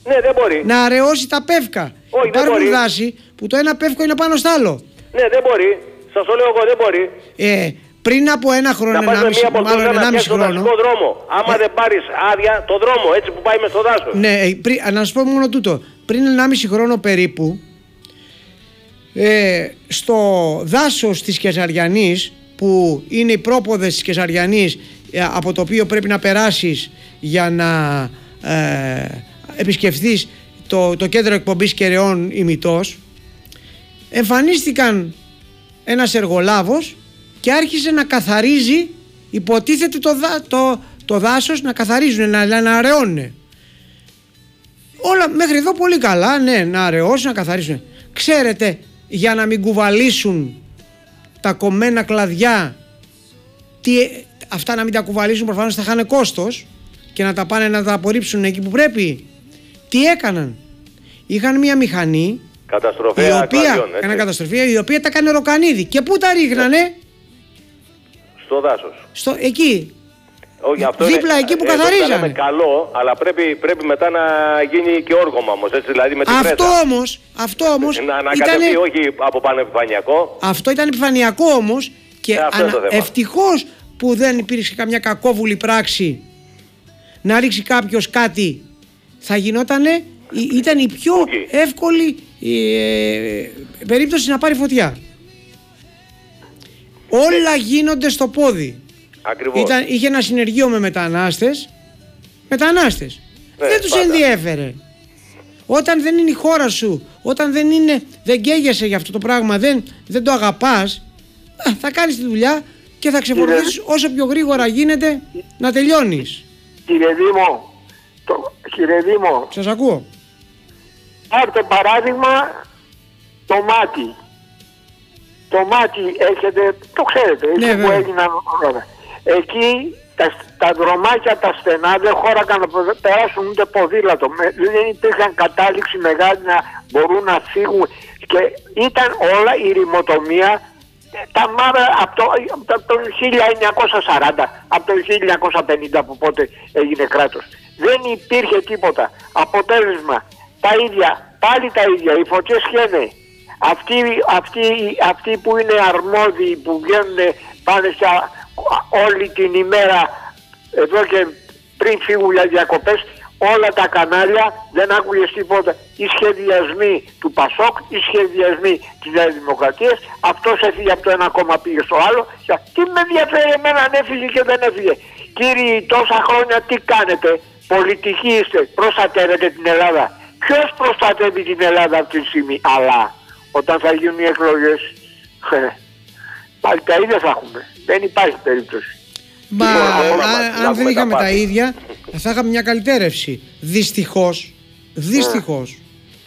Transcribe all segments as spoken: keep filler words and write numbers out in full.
Ναι, δεν μπορεί. Να αραιώσει τα πεύκα. Όχι, υπάρχουν δεν μπορεί. δάση που το ένα πεύκο είναι πάνω στο άλλο. Ναι, δεν μπορεί. Σας το λέω εγώ, δεν μπορεί. Ε, πριν από ένα χρόνο, να πας με μία μάλλον ενάμιση χρόνο. δασικό δρόμο. Άμα ε, δεν πάρεις άδεια, το δρόμο έτσι που πάει μες στο δάσος. Ναι, πρι, να σας πω μόνο τούτο. Πριν ενάμιση χρόνο περίπου, ε, στο δάσος της Κεσαριανής, που είναι οι πρόποδες της Κεσαριανής, ε, από το οποίο πρέπει να περάσεις για να ε, επισκεφθείς το, το κέντρο εκπομπής Κεραιών Ημιτός, εμφανίστηκαν ένας εργολάβος και άρχισε να καθαρίζει, υποτίθεται το, δά, το, το δάσος να καθαρίζουν, να, να αραιώνουν. Όλα μέχρι εδώ πολύ καλά, ναι, να αραιώσουν, να καθαρίσουν. Ξέρετε, για να μην κουβαλήσουν τα κομμένα κλαδιά, τι, αυτά να μην τα κουβαλήσουν, προφανώς θα είχαν κόστος και να τα πάνε να τα απορρίψουν εκεί που πρέπει. Τι έκαναν? Είχαν μια μηχανή, καταστροφέα η οποία, κλαδιών, ένα καταστροφέα, η οποία τα έκανε ροκανίδι. Και πού τα ρίχνανε? Στο δάσος. Στο, εκεί. Όχι, αυτό δίπλα είναι, εκεί που ε, καθαρίζανε. Είναι καλό, αλλά πρέπει, πρέπει μετά να γίνει και όργωμα όμως, έτσι, δηλαδή με την αυτό πρέσα. όμως, αυτό όμως να, να ήτανε, κατεβεί, όχι από πανεπιφανειακό. Αυτό ήταν επιφανειακό όμως και ε, ανα, ευτυχώς που δεν υπήρξε καμιά κακόβουλη πράξη να ρίξει κάποιος κάτι. Θα γινότανε, ήταν η πιο okay. εύκολη ε, περίπτωση να πάρει φωτιά. Όλα γίνονται στο πόδι. Ακριβώς. Ήταν, είχε ένα συνεργείο με μετανάστες. Μετανάστες. Ναι, δεν τους πάντα. ενδιέφερε. Όταν δεν είναι η χώρα σου, όταν δεν είναι, δεν καίγεσαι για αυτό το πράγμα, δεν, δεν το αγαπάς, α, θα κάνεις τη δουλειά και θα ξεφορτώσεις κύριε... όσο πιο γρήγορα γίνεται να τελειώνεις. Κύριε Δήμο, το, κύριε Δήμο, σας ακούω. πάρτε παράδειγμα το μάτι. Το μάτι έχετε, το ξέρετε, ναι, έτσι που έγιναν όλα. Εκεί τα, τα δρομάκια τα στενά δεν χώρακαν να περάσουν ούτε ποδήλατο. Δεν υπήρχαν κατάληξη μεγάλη να μπορούν να φύγουν και ήταν όλα η ρημοτομία τα μάρα από το, από το χίλια εννιακόσια σαράντα, από το χίλια εννιακόσια πενήντα που πότε έγινε κράτος. Δεν υπήρχε τίποτα. Αποτέλεσμα τα ίδια, πάλι τα ίδια, οι φωτιές χαίνε. Αυτοί, αυτοί, αυτοί που είναι αρμόδιοι που βγαίνουν πάνε σε όλη την ημέρα εδώ και πριν φύγουν για διακοπές, όλα τα κανάλια δεν άκουγες τίποτα. Οι σχεδιασμοί του Πασόκ, οι σχεδιασμοί της Νέας Δημοκρατίας, αυτός έφυγε από το ένα κόμμα πήγε στο άλλο. Τι με ενδιαφέρει εμένα αν έφυγε και δεν έφυγε? Κύριοι, τόσα χρόνια τι κάνετε? Πολιτικοί είστε, προστατεύετε την Ελλάδα. Ποιος προστατεύει την Ελλάδα αυτή τη στιγμή? Αλλά όταν θα γίνουν οι εκλογές, πάλι τα ίδια θα έχουμε. Δεν υπάρχει περίπτωση. Μα αν, αν δεν είχαμε τα, τα ίδια, θα είχαμε μια καλυτέρευση. Δυστυχώς, δυστυχώς,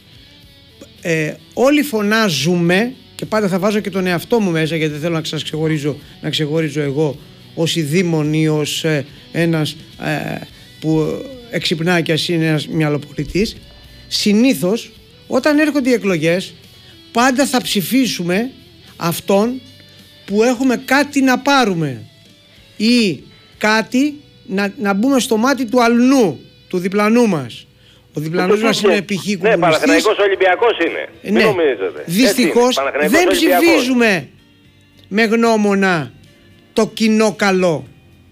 ε, όλοι φωνάζουμε, και πάντα θα βάζω και τον εαυτό μου μέσα, γιατί δεν θέλω να σας ξεχωρίζω, να ξεχωρίζω εγώ ως ειδήμον ή ως ε, ένας ε, που εξυπνά και ας είναι ένας μυαλοπολιτής. Συνήθως, όταν έρχονται οι εκλογές, πάντα θα ψηφίσουμε αυτόν που έχουμε κάτι να πάρουμε ή κάτι να, να μπούμε στο μάτι του αλλού, του διπλανού μας. Ο διπλανός μας είναι π.χ. κομμουνιστής. Ναι, Παναθηναϊκός Ολυμπιακός είναι. Ναι. Μην νομίζετε. Δυστυχώς δεν ψηφίζουμε με γνώμονα το κοινό καλό.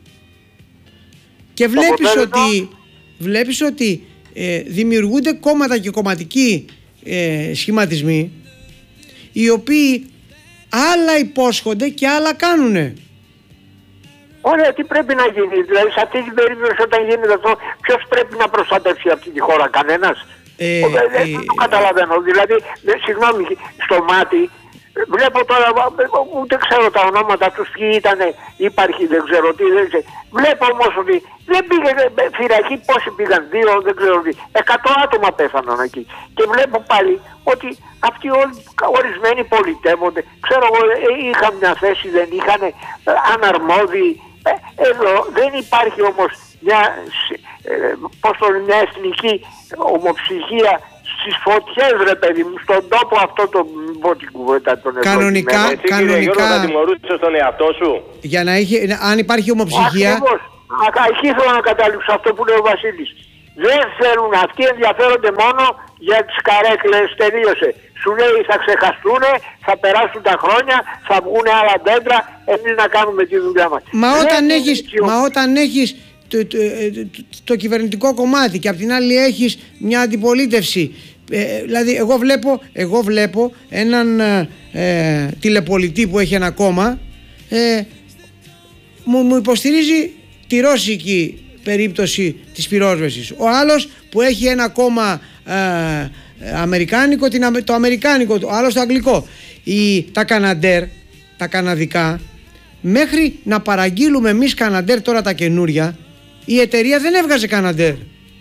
Και βλέπεις ότι, βλέπεις ότι ε, δημιουργούνται κόμματα και κομματικοί ε, σχηματισμοί, οι οποίοι άλλα υπόσχονται και άλλα κάνουνε. Ωραία, τι πρέπει να γίνει? Δηλαδή σε αυτή την περίπτωση όταν γίνεται αυτό, ποιος πρέπει να προστατεύσει αυτή τη χώρα? Κανένας? Ε, δεν ε, ε, το καταλαβαίνω. Δηλαδή, συγγνώμη, στο μάτι βλέπω τώρα, ούτε ξέρω τα ονόματα τους, ποιοι ήταν, υπάρχει, δεν ξέρω τι, δεν ξέρω. Βλέπω όμως ότι δεν πήγε φυλακή, πόσοι πήγαν, δύο, δεν ξέρω τι, εκατό άτομα πέθαναν εκεί. Και βλέπω πάλι ότι αυτοί όλοι ορισμένοι πολιτεύονται. Ξέρω εγώ, είχαν μια θέση, δεν είχαν, αναρμόδιοι. Εδώ δεν υπάρχει όμως μια, πώς το, μια εθνική ομοψυχία στις φωτιές, ρε παιδί μου, στον τόπο αυτό το βοτικούβετα τον ευλογημένο. Κανονικά, εσύ, κανονικά, Γιώργο, θα τιμωρούσες τον εαυτό σου? Για να έχει, αν υπάρχει ομοψυχία. Ακριβώς. Εκεί ήθελα να καταλήξω αυτό που λέει ο Βασίλης. Δεν θέλουν, αυτοί ενδιαφέρονται μόνο για τις καρέκλες, τελείωσε. Σου λέει θα ξεχαστούν, θα περάσουν τα χρόνια, θα βγουν άλλα δέντρα, εμείς να κάνουμε τη δουλειά μας. Μα όταν έχεις, μα όταν έχεις το, το, το, το κυβερνητικό κομμάτι και απ' την άλλη έχεις μια αντιπολίτευση, ε, δηλαδή εγώ βλέπω, εγώ βλέπω έναν ε, τηλεπολιτή που έχει ένα κόμμα, ε, μου, μου υποστηρίζει τη ρώσικη περίπτωση της πυρόσβεσης. Ο άλλος που έχει ένα κόμμα ε, αμερικάνικο, την, το αμερικάνικο, ο άλλος το αγγλικό. Η, τα Καναντέρ, τα καναδικά, μέχρι να παραγγείλουμε εμείς Καναντέρ τώρα τα καινούρια, η εταιρεία δεν έβγαζε Καναντέρ.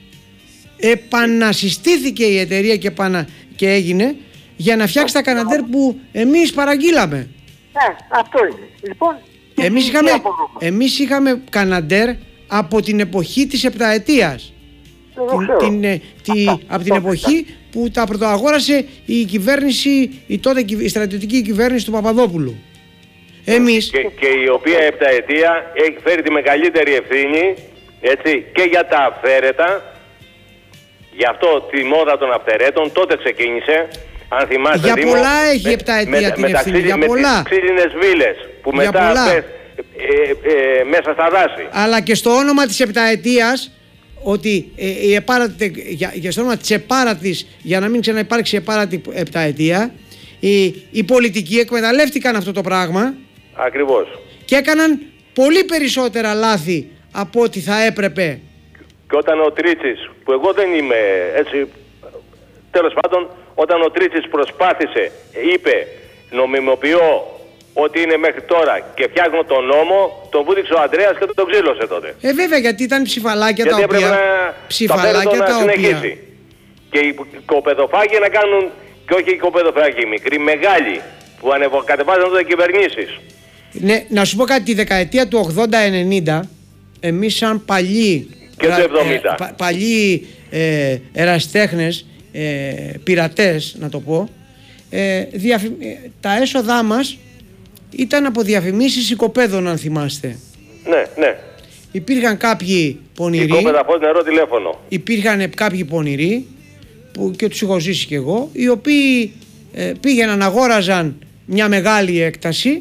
Επανασυστήθηκε η εταιρεία και, επανα, και έγινε για να φτιάξει τα Καναντέρ που εμείς παραγγείλαμε. Ναι, αυτό είναι. Λοιπόν, εμείς είχαμε, εμείς είχαμε Καναντέρ από την εποχή της επταετίας. Την, την, τη, από την εποχή που τα πρωτοαγόρασε η κυβέρνηση, η τότε η στρατιωτική κυβέρνηση του Παπαδόπουλου. Εμείς... Και, και η οποία επταετία έχει φέρει τη μεγαλύτερη ευθύνη, έτσι, και για τα αυθαίρετα. Γι' αυτό τη μόδα των αυθαιρέτων τότε ξεκίνησε. Αν θυμάστε, για Δήμο, πολλά έχει με, επταετία με, την με, ευθύνη. Για με πολλά. τις ξύλινες βίλες που για μετά πολλά. πες, ε, ε, μέσα στα δάση. Αλλά και στο όνομα της επταετίας, ότι ε, η επάρατη, για, για στο όνομα της επάρατης, για να μην ξαναυπάρξει επάρατη επταετία, οι, οι πολιτικοί εκμεταλλεύτηκαν αυτό το πράγμα. Ακριβώς. Και έκαναν πολύ περισσότερα λάθη από ό,τι θα έπρεπε. Και όταν ο Τρίτσης, που εγώ δεν είμαι έτσι, τέλος πάντων, όταν ο Τρίτσης προσπάθησε, είπε νομιμοποιώ ότι είναι μέχρι τώρα και φτιάχνω τον νόμο, τον βούτυξε ο Ανδρέας και τον ξύλωσε τότε. Ε, βέβαια, γιατί ήταν ψηφαλάκια γιατί τα οποία. Να ψηφαλάκια τα, τα να οποία. Και οι κοπεδοφάγοι να κάνουν, και όχι οι κοπεδοφάγοι, οι μικροί, μεγάλοι, που ανεβοκατεβάζαν τότε κυβερνήσεις. Ναι, να σου πω κάτι, τη δεκαετία του ογδόντα ενενήντα, εμείς σαν παλιοί. Και το εβδομήντα. Ε, πα, παλιοί ε, ερασιτέχνες, ε, πειρατές, να το πω, ε, διαφη, ε, τα έσοδά μας ήταν από διαφημίσεις οικοπαίδων, αν θυμάστε. Ναι, ναι. Υπήρχαν κάποιοι πονηροί. Οικόπεδα, φως, νερό, τηλέφωνο. Υπήρχαν κάποιοι πονηροί, που και τους έχω ζήσει κι εγώ, οι οποίοι ε, πήγαιναν, αγόραζαν μια μεγάλη έκταση.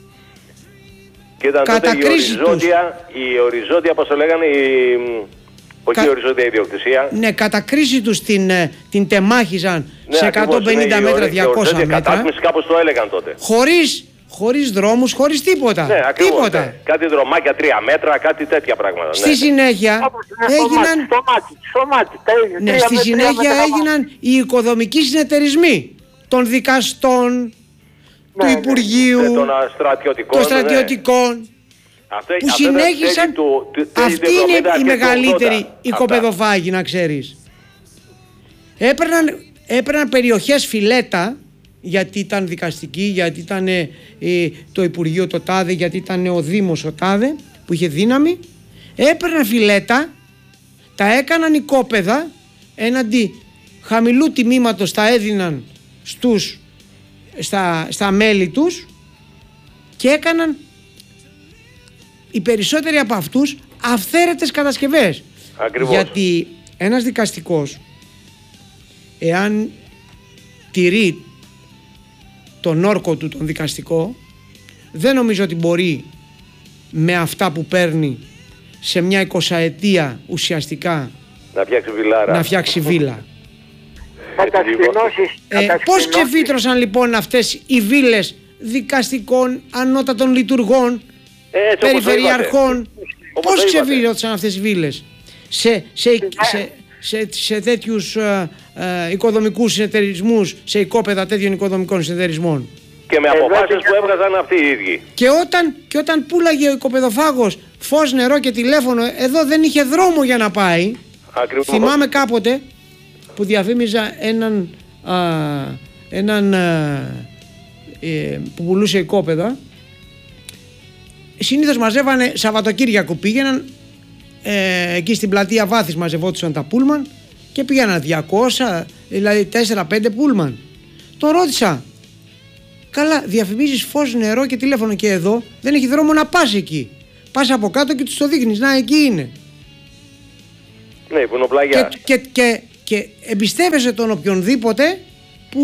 Και ήταν τότε η οριζόντια, η οριζόντια, πώς το λέγανε, η, όχι Κα... η οριζόντια ιδιοκτησία. Ναι, κατά κρίση τους την, την τεμάχιζαν, ναι, σε εκατόν πενήντα ναι, μέτρα, διακόσια μέτρα. Κατάτμιση, κάπως το έλεγαν τότε. Χωρίς, χωρίς δρόμους, χωρίς τίποτα. Ναι, ακριβώς, τίποτα. Ναι. Κάτι δρομάκια τρία μέτρα, κάτι τέτοια πράγματα. Στη ναι. συνέχεια έγιναν... Στο μάτι, στο μάτι, ναι, τρία, στη συνέχεια μέτρα, έγιναν οι οικοδομικοί συνεταιρισμοί των δικαστών, ναι, του Υπουργείου, ναι, των στρατιωτικών, των στρατιωτικών ναι. Αυτέ, που συνέχισαν. Του, του, αυτή είναι η μεγαλύτερη οικοπεδοφάγη, να ξέρεις. Έπαιρναν, έπαιρναν περιοχές φιλέτα, γιατί ήταν δικαστική, γιατί ήταν ε, το Υπουργείο το τάδε, γιατί ήταν ο Δήμος ο τάδε που είχε δύναμη. Έπαιρναν φιλέτα, τα έκαναν οικόπεδα, έναντι χαμηλού τιμήματος τα έδιναν στους, στα, στα μέλη τους και έκαναν οι περισσότεροι από αυτούς αυθαίρετες κατασκευές. Ακριβώς. Γιατί ένας δικαστικός, εάν τηρεί τον όρκο του τον δικαστικό, δεν νομίζω ότι μπορεί με αυτά που παίρνει σε μια εικοσαετία ουσιαστικά να φτιάξει βιλάρα. Να φτιάξει βίλα. ε, πώς ξεφύτρωσαν λοιπόν αυτές οι βίλες δικαστικών, ανώτατων λειτουργών, έτσι, περιφερειαρχών, πώς ξεφύτρωσαν αυτές οι βίλες σε, σε, σε, σε, σε τέτοιους ε, ε, οικοδομικούς συνεταιρισμούς, σε οικόπεδα τέτοιων οικοδομικών συνεταιρισμών. Και με αποφάσεις που έβγαζαν αυτοί οι ίδιοι. Και όταν, και όταν πουλάγε ο οικοπεδοφάγος φως, νερό και τηλέφωνο, εδώ δεν είχε δρόμο για να πάει. Ακριβώς. Θυμάμαι κάποτε που διαφήμιζα έναν, α, έναν α, ε, που πουλούσε οικόπεδα. Συνήθως μαζεύανε Σαββατοκύριακο, πήγαιναν ε, εκεί στην πλατεία Βάθης, μαζευόντουσαν τα πούλμαν και πήγαιναν διακόσια, δηλαδή τέσσερα πέντε πούλμαν. Το ρώτησα, καλά, διαφημίζεις φως, νερό και τηλέφωνο και εδώ δεν έχει δρόμο να πας εκεί. Πας από κάτω και τους το δείχνεις, να εκεί είναι. Ναι, η βουνοπλαγιά. Και, και, και, και εμπιστεύεσαι τον οποιονδήποτε που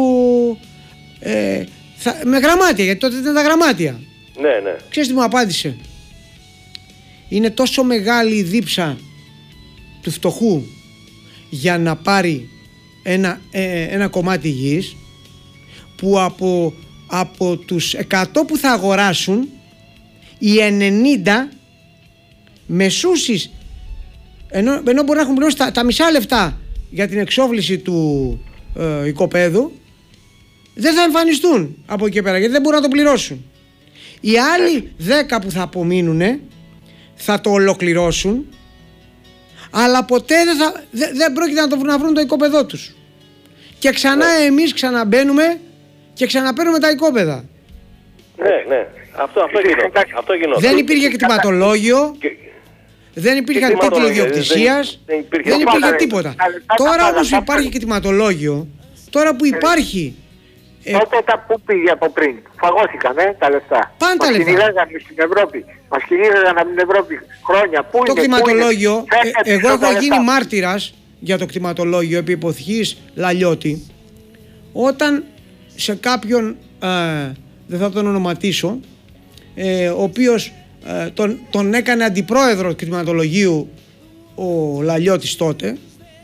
ε, θα, με γραμμάτια, γιατί τότε ήταν τα γραμμάτια. Ναι, ναι. Ξέρεις τι μου απάντησε? Είναι τόσο μεγάλη η δίψα του φτωχού για να πάρει ένα, ε, ένα κομμάτι γης, που από, από τους εκατό που θα αγοράσουν, οι ενενήντα μεσούσεις, ενώ, ενώ μπορεί να έχουν πληρώσει τα, τα μισά λεφτά για την εξόφληση του ε, οικοπαίδου, δεν θα εμφανιστούν από εκεί πέρα, γιατί δεν μπορούν να το πληρώσουν. Οι άλλοι δέκα που θα απομείνουν θα το ολοκληρώσουν, αλλά ποτέ δεν, θα, δεν, δεν πρόκειται να, το, να βρουν το οικόπεδό τους. Και ξανά ναι. εμείς ξαναμπαίνουμε και ξαναπαίρνουμε τα οικόπεδα. Ναι, ναι. Αυτό, αυτό γινόταν. Αυτό γινόταν. Δεν υπήρχε κτηματολόγιο, και... δεν υπήρχαν τίτλοι ιδιοκτησίας, δεν, δεν υπήρχε, δεν υπήρχε τίποτα. Τώρα όμως υπάρχει κτηματολόγιο, τώρα που υπάρχει... Ε, τότε τα που πήγε από πριν, φαγώθηκαν ε, τα λεφτά. Πάνε τα λεφτά. Μας κυνηγάγανε στην Ευρώπη, μας κυνηγάγανε από την Ευρώπη χρόνια. Πού το είναι, κτηματολόγιο, πού είναι, ε, εγώ έχω γίνει λεφτά. Μάρτυρας για το κτηματολόγιο επί υποθήκης Λαλιώτη, όταν σε κάποιον, ε, δεν θα τον ονοματίσω, ε, ο οποίος ε, τον, τον έκανε αντιπρόεδρο κτηματολογίου ο Λαλιώτης τότε,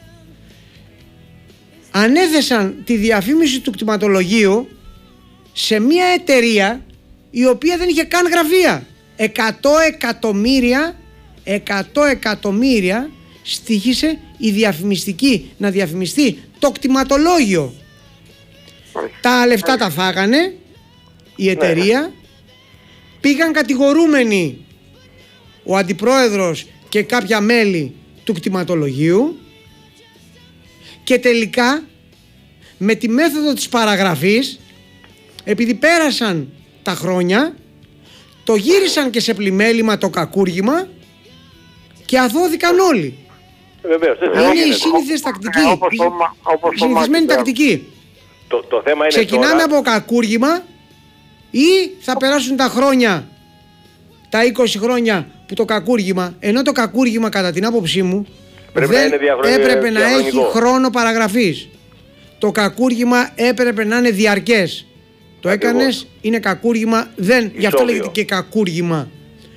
ανέθεσαν τη διαφήμιση του κτηματολογίου σε μια εταιρεία η οποία δεν είχε καν γραφεία. Εκατό εκατομμύρια, εκατό εκατομμύρια στοίχησε η διαφημιστική να διαφημιστεί το κτηματολόγιο. Τα λεφτά τα φάγανε η εταιρεία, πήγαν κατηγορούμενοι ο αντιπρόεδρος και κάποια μέλη του κτηματολογίου, και τελικά με τη μέθοδο της παραγραφής, επειδή πέρασαν τα χρόνια, το γύρισαν και σε πλημέλημα το κακούργημα και αδώθηκαν όλοι. Βεβαίως, είναι η σύνηθες τακτική, η συνηθισμένη τακτική. Το, το θέμα είναι ξεκινάμε τώρα... από κακούργημα ή θα περάσουν τα χρόνια, τα είκοσι χρόνια που το κακούργημα, ενώ το κακούργημα κατά την άποψή μου Πρέπει δεν να έπρεπε να έχει χρόνο παραγραφής. Το κακούργημα έπρεπε να είναι διαρκές. Το έκανες, είναι κακούργημα, δεν, γι' αυτό λέγεται και κακούργημα.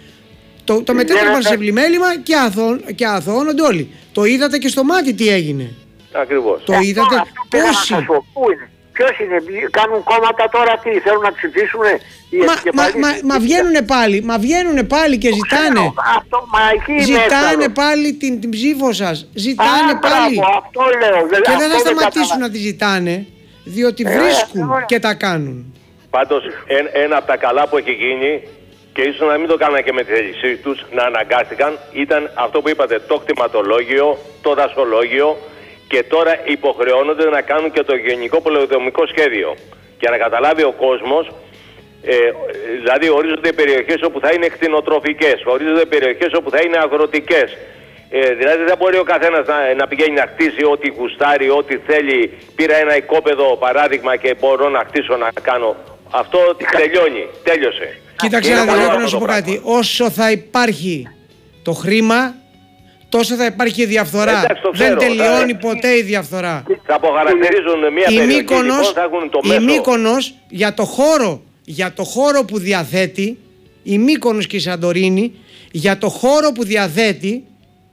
Το, το μετέτρεπαν σε πλημέλημα και, αθώ, και αθωώνονται όλοι. Το είδατε και στο μάτι τι έγινε. Ακριβώς. Το είδατε πόσοι. Πού είναι, ποιος είναι, κάνουν κόμματα τώρα, τι θέλουν να ψηφίσουν. Μα, μα, μα, μα βγαίνουνε πάλι, μα βγαίνουνε πάλι και ζητάνε. Ξέρω, αυτό, μα εκεί ζητάνε μέσα, πάλι την, την ψήφο σας. Ζητάνε Α, πάλι. Μπράβο, αυτό λέω, δε, και αυτό δεν θα σταματήσουν δεν να τη ζητάνε, διότι ε, βρίσκουν ε, και τα κάνουν. Πάντως ένα, ένα από τα καλά που έχει γίνει, και ίσως να μην το κάνανε και με τη θέλησή τους, να αναγκάστηκαν, ήταν αυτό που είπατε, το κτηματολόγιο, το δασολόγιο, και τώρα υποχρεώνονται να κάνουν και το γενικό πολεοδομικό σχέδιο. Για να καταλάβει ο κόσμος, ε, δηλαδή ορίζονται οι περιοχές όπου θα είναι κτηνοτροφικές, ορίζονται οι περιοχές όπου θα είναι αγροτικές. Ε, δηλαδή δεν μπορεί ο καθένας να, να πηγαίνει να χτίσει ό,τι γουστάρει, ό,τι θέλει. Πήρα ένα οικόπεδο παράδειγμα και μπορώ να χτίσω, να κάνω. Αυτό τελειώνει, τέλειωσε. Κοίταξε να δω, να σου πω κάτι. Όσο θα υπάρχει το χρήμα, τόσο θα υπάρχει και η διαφθορά. Εντάξει, δεν τελειώνει θα... ποτέ η διαφθορά. Θα αποχαρακτηρίζουν μια η περιοχή, Μύκονος, λοιπόν, θα έχουν το μέσο. Η Μύκονος για το χώρο, για το χώρο που διαθέτει, η Μύκονος και η Σαντορίνη, για το χώρο που διαθέτει,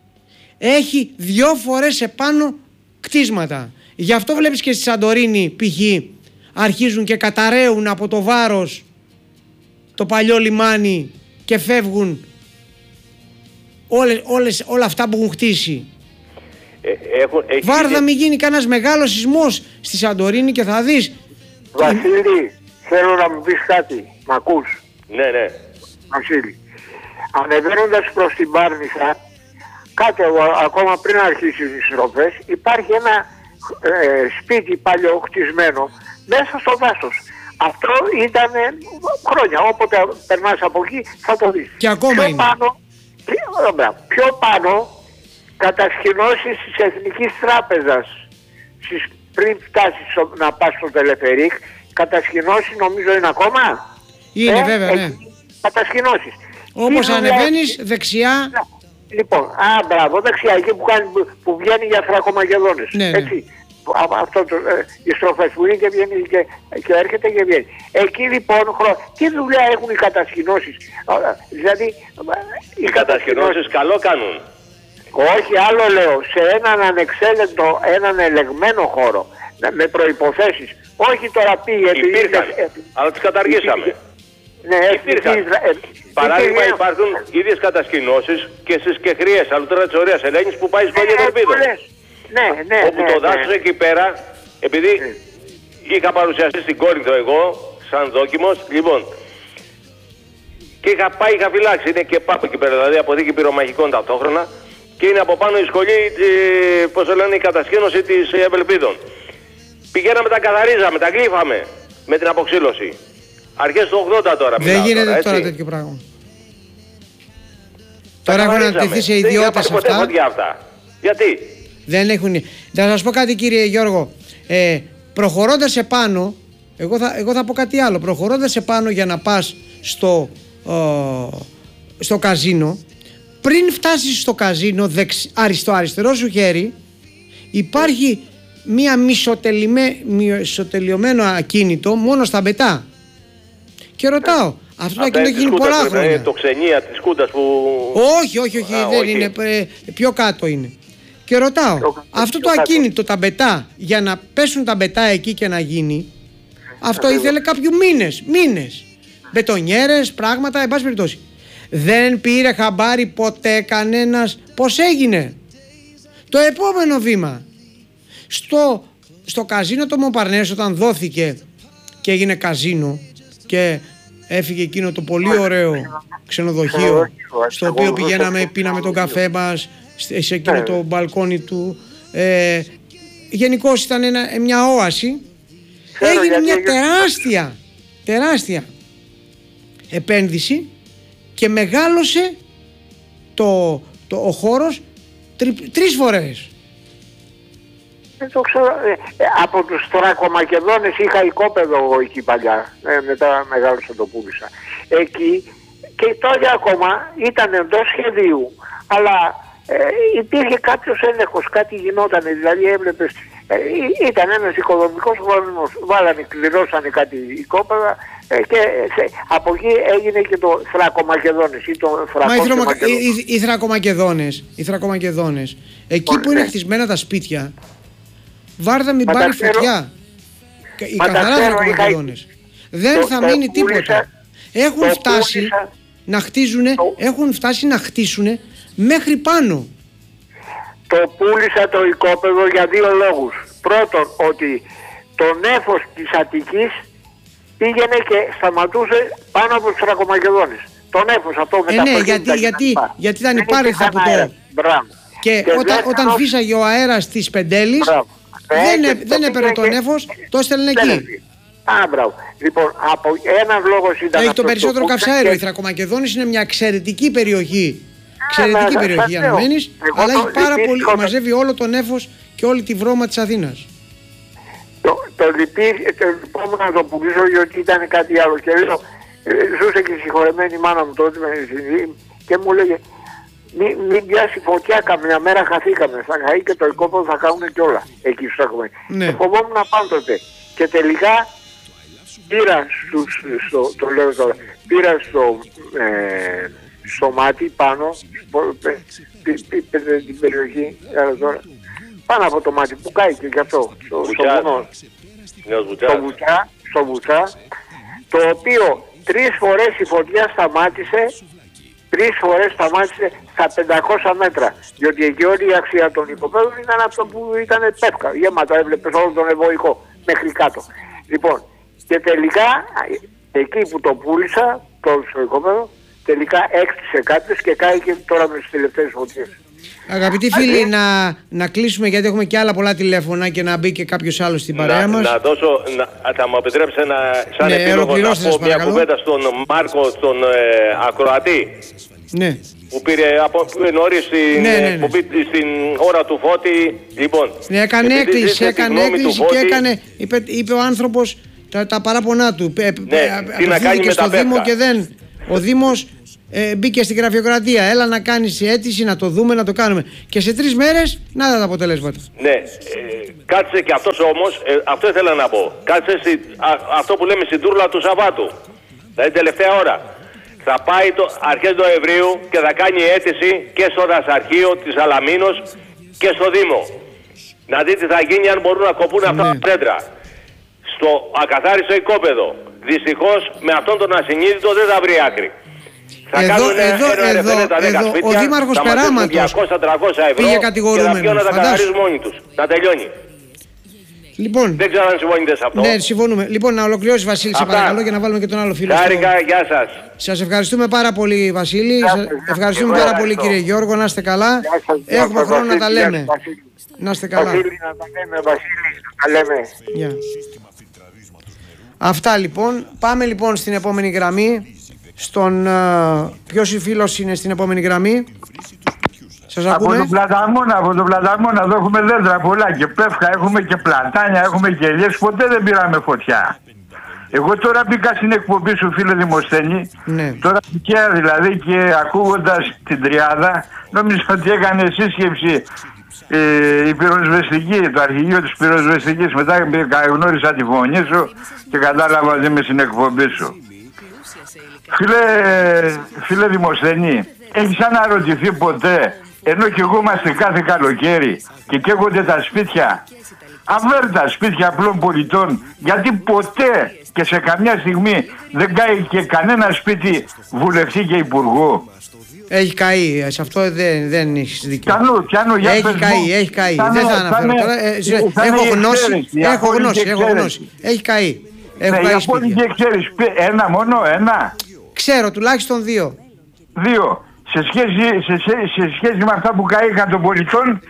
έχει δυο φορές επάνω κτίσματα. Γι' αυτό βλέπεις και στη Σαντορίνη π.χ. αρχίζουν και καταραίουν από το βάρος το παλιό λιμάνι και φεύγουν όλες, όλες, όλα αυτά που έχουν χτίσει. Ε, έχουν, έχει Βάρδα γίνει... μην γίνει κανένας μεγάλος σεισμός στη Σαντορίνη και θα δεις. Βασίλη, θέλω να μου πεις κάτι. Μ' ακούς? Ναι, ναι. Βασίλη, ανεβαίνοντας προς την Πάρνηθα, κάτω ακόμα πριν αρχίσει τις στροφές, υπάρχει ένα ε, σπίτι παλιοχτισμένο μέσα στο δάσος. Αυτό ήταν ε, χρόνια, όποτε περνάς από εκεί θα το δεις. Και ακόμα πιο είναι. Πάνω, πιο, πιο πάνω, κατασκηνώσεις της Εθνικής Τράπεζας, στις, πριν φτάσεις να πας στο Τελεφερίκ, κατασκηνώσεις νομίζω είναι ακόμα. Είναι ε, βέβαια, ναι. Κατασκηνώσεις. Όπως ανεβαίνεις δεξιά, Λοιπόν, α, μπράβο, δεξιά, εκεί που, κάνει, που βγαίνει για Θρακομακεδόνες. Ναι, ναι. Έτσι. Αυτό το, ε, οι στροφές που είναι και βγαίνει και, και έρχεται και βγαίνει. Εκεί λοιπόν, χρο... τι δουλειά έχουν οι κατασκηνώσεις. Δηλαδή, οι, οι κατασκηνώσεις καλό κάνουν. Όχι, άλλο λέω, σε έναν ανεξέλεγκτο, έναν ελεγμένο χώρο, με προϋποθέσεις. Όχι τώρα πήγε... Υπήρχαν, ε, αλλά τις καταργήσαμε. Ναι, υπήρχαν. Ε, Παράδειγμα, ε, υπάρχουν ίδιες κατασκηνώσεις και στις Κεχριές, αλλά τώρα της Ωραίας Ελένης που πάει σχολείο των Ελπίδων. Ναι, ναι, όπου ναι, το δάσος ναι. εκεί πέρα, επειδή ναι. είχα παρουσιαστεί στην Κόρινθο εγώ, σαν δόκιμος, λοιπόν, και είχα πάει, είχα φυλάξει, είναι και πάπου εκεί πέρα, δηλαδή αποθήκη πυρομαχικών ταυτόχρονα, και είναι από πάνω η σχολή, ε, πώς το λένε, η κατασκήνωση της Ευελπίδων. Πηγαίναμε, τα καθαρίζαμε, τα γλύφαμε με την αποξύλωση. Αρχές του ογδόντα τώρα. Δεν γίνεται τώρα, τώρα τέτοιο πράγμα. Τώρα έχουν αναπτυχθεί σε ιδιώτες αυτά. αυτά. Γιατί? Δεν έχουν. Θα σας πω κάτι, κύριε Γιώργο. Ε, προχωρώντας επάνω, εγώ θα, εγώ θα πω κάτι άλλο. Προχωρώντας επάνω για να πας στο, ε, στο καζίνο, πριν φτάσεις στο καζίνο, δεξ, αριστό, αριστερό σου χέρι, υπάρχει μία μισοτελειωμένο ακίνητο μόνο στα μπετά. Και ρωτάω, αυτό το ακίνητο έχει γίνει πολλά χρόνια. Είναι το ξενία της Κούντας που... Όχι, όχι, όχι, Α, δεν όχι. είναι, ε, πιο κάτω είναι. Και ρωτάω, πιο, αυτό πιο το ακίνητο, τα μπετά, για να πέσουν τα μπετά εκεί και να γίνει, αυτό ήθελε κάποιου μήνες, μήνες. Μπετονιέρες, πράγματα, εν πάση περιπτώσει. Δεν πήρε χαμπάρι ποτέ κανένας πώς έγινε. Το επόμενο βήμα, στο, στο καζίνο το Μομπαρνές, όταν δόθηκε και έγινε καζίνο και έφυγε εκείνο το πολύ ωραίο ξενοδοχείο στο οποίο πηγαίναμε, πίναμε τον καφέ μας σε εκείνο το μπαλκόνι του, ε, γενικώς ήταν ένα, μια όαση. Έγινε μια τεράστια τεράστια επένδυση και μεγάλωσε το, το, ο χώρος τρι, τρεις φορές. Δεν το ξέρω. Ε, από τους Θρακομακεδόνες είχα οικόπεδο εγώ εκεί παλιά. Ε, μετά μεγάλωσα, το πούλησα. Εκεί και τότε ακόμα ήταν εντός σχεδίου. Αλλά ε, υπήρχε κάποιος έλεγχος, κάτι γινόταν. Δηλαδή έβλεπες, ε, ήταν ένας οικοδομικός οργανισμός. Βάλανε, κληρώσανε κάτι οικόπεδα ε, και ε, από εκεί έγινε και το Θρακομακεδόνες ή το Θρακομακεδόνες. Μα οι, οι, οι Θρακομακεδόνες, οι Θρακομακεδόνες, εκεί Ωραία, που είναι ναι. χτισμένα τα σπίτια, Βάρδα μην πάρει φωτιά. Οι καθαρά Θρακομακεδόνες. Δεν το, θα το μείνει πούλησα, τίποτα. Έχουν φτάσει πούλησα, να χτίζουνε, το, έχουν φτάσει να χτίσουνε μέχρι πάνω. Το πούλησα το οικόπεδο για δύο λόγους. Πρώτον, ότι το νέφος της Αττικής πήγαινε και σταματούσε πάνω από τους Θρακομακεδόνες. Το νέφος αυτό με ε, τα ναι, γιατί, γιατί, γιατί ήταν υπάρεθα από το... Και, και όταν, όταν φύσαγε ο αέρας της Πεντέλης, δεν, ε, δεν έπαιρνε το νέφος, το έστελνε εκεί. Α, μπράβο. Λοιπόν, από έναν λόγο ήταν. Έχει το περισσότερο καυσαέριο. Και... Η Θρακομακεδόνης είναι μια εξαιρετική περιοχή. Εξαιρετική α, περιοχή αν μένεις, αλλά έχει πάρα πολύ. Το... Μαζεύει όλο το νέφος και όλη τη βρώμα της Αθήνας. Το, το λυπόμουν να το πουλήσω γιατί ήταν κάτι άλλο. Και λέω, ζούσε και η συγχωρεμένη μάνα μου τότε και μου λέγε. Μην, μην πιάσει φωτιά, καμιά μέρα χαθήκαμε. Θα χαεί και το οικόπεδο θα κάνουν και όλα εκεί στους Θρακομακεδόνες. Ναι. Φοβόμουν να πάω τότε. Και τελικά πήρα στους, στο, το λέω τώρα, πήρα στο, ε, στο μάτι πάνω, την περιοχή, τώρα, πάνω από το μάτι που κάει και γι' αυτό, στο βουνό, στο Βουτσά, στο Βουτσά, το οποίο τρεις φορές η φωτιά σταμάτησε. Τρεις φορές σταμάτησε στα πεντακόσια μέτρα. Διότι εκεί όλη η αξία των οικοπαίδων ήταν αυτό που ήταν πέφκα. Γεμάτο, έβλεπες όλο τον ευωικό μέχρι κάτω. Λοιπόν, και τελικά εκεί που το πούλησα, το οικοπαίδο, τελικά έκτισε κάποιος και κάει και τώρα με τις τελευταίες φωτιές. Αγαπητοί φίλοι, να, να κλείσουμε γιατί έχουμε και άλλα πολλά τηλέφωνα και να μπει και κάποιος άλλος στην παρέα μας. Να, να δώσω, να, θα μου επιτρέψετε να, σαν ναι, επίλογο να πω μια κουβέντα στον Μάρκο, στον ε, ακροατή. Ναι. Που πήρε από νωρίς στην, ναι, ναι, ναι. Που πήρε στην ώρα του Φώτη. Λοιπόν, ναι, έκανε έκκληση, έκανε έκκληση και έκανε, είπε, είπε ο άνθρωπος τα, τα παράπονά του. Ναι, τι να κάνει με στο τα Δήμο και δεν, ο Δήμος ε, μπήκε στην γραφειοκρατία. Έλα να κάνεις αίτηση, να το δούμε, να το κάνουμε. Και σε τρεις μέρες να τα αποτελέσματα. Ναι, ε, κάτσε και αυτός όμως, ε, αυτό ήθελα να πω. Κάτσε στη, α, αυτό που λέμε στην τούρλα του Σαββάτου. Δηλαδή τελευταία ώρα. Θα πάει το, αρχές Νοεμβρίου και θα κάνει αίτηση και στο δασαρχείο της Αλαμίνος και στο Δήμο. Να δει τι θα γίνει αν μπορούν να κοπούν αυτά τα δέντρα. Στο ακαθάριστο οικόπεδο. Δυστυχώς με αυτόν τον ασυνείδητο δεν θα βρει άκρη. Θα εδώ, κάνουν εδώ, ένα εδώ, τα δέκα εδώ, σπίτια, ο Δήμαρχος θα Περάματος διακόσια τριακόσια ευρώ πήγε και κατηγορούμενος. θα πιούν να τα καθαρίζουν μόνοι τους. Να τελειώνει. Λοιπόν, δεν ξέρω αν συμφωνείτε σε αυτό. Ναι, συμφωνούμε. Λοιπόν, να ολοκληρώσει Βασίλη, σε παρακαλώ, και να βάλουμε και τον άλλο φίλο. Χάρηκα, στο... γεια σας. Σας ευχαριστούμε πάρα πολύ, Βασίλη. Σας ευχαριστούμε πάρα πολύ, κύριε Γιώργο. Να είστε καλά. Σας, Έχουμε χρόνο να τα λέμε. Να είστε καλά. Βασίλη, να τα λέμε, Βασίλη, να τα λέμε. Yeah. Αυτά λοιπόν. Πάμε λοιπόν στην επόμενη γραμμή. Στον. Uh, ποιος φίλος είναι στην επόμενη γραμμή? Σας από τον Πλαταμόνα, από τον Πλαταμόνα εδώ έχουμε δέντρα πολλά και πεύκα, έχουμε και πλατάνια, έχουμε και ελιές, ποτέ δεν πήραμε φωτιά. Εγώ τώρα μπήκα στην εκπομπή σου, φίλε Δημοσθένη, ναι. Τώρα τυχαία δηλαδή και ακούγοντας την Τριάδα, νόμιζα ότι έκανε σύσκεψη ε, η πυροσβεστική, το αρχηγείο της πυροσβεστικής. Μετά γνώρισα τη φωνή σου και κατάλαβα ότι είμαι στην εκπομπή σου. Φίλε, φίλε Δημοσθένη, έχεις αναρωτηθεί ποτέ, ενώ και εγώ είμαστε κάθε καλοκαίρι και καίγονται τα σπίτια, αβέρτα σπίτια απλών πολιτών, γιατί ποτέ και σε καμιά στιγμή δεν κάει και κανένα σπίτι βουλευτή και υπουργό? Έχει καεί, σε αυτό δεν, δεν έχεις δίκιο. Πιανού, πιανού, για έχει καεί, έχει καεί. Δεν θα αναφέρω τώρα. Ε, έχω γνώση, έχω γνώση, έχω γνώση. Έχει καεί. Έχω ναι, καεί σπίτια. Ξέρεις, ένα μόνο, ένα. Ξέρω, τουλάχιστον δύο. Δύο. Σε σχέση, σε, σε, σε σχέση με αυτά που καήκαν των πολιτών.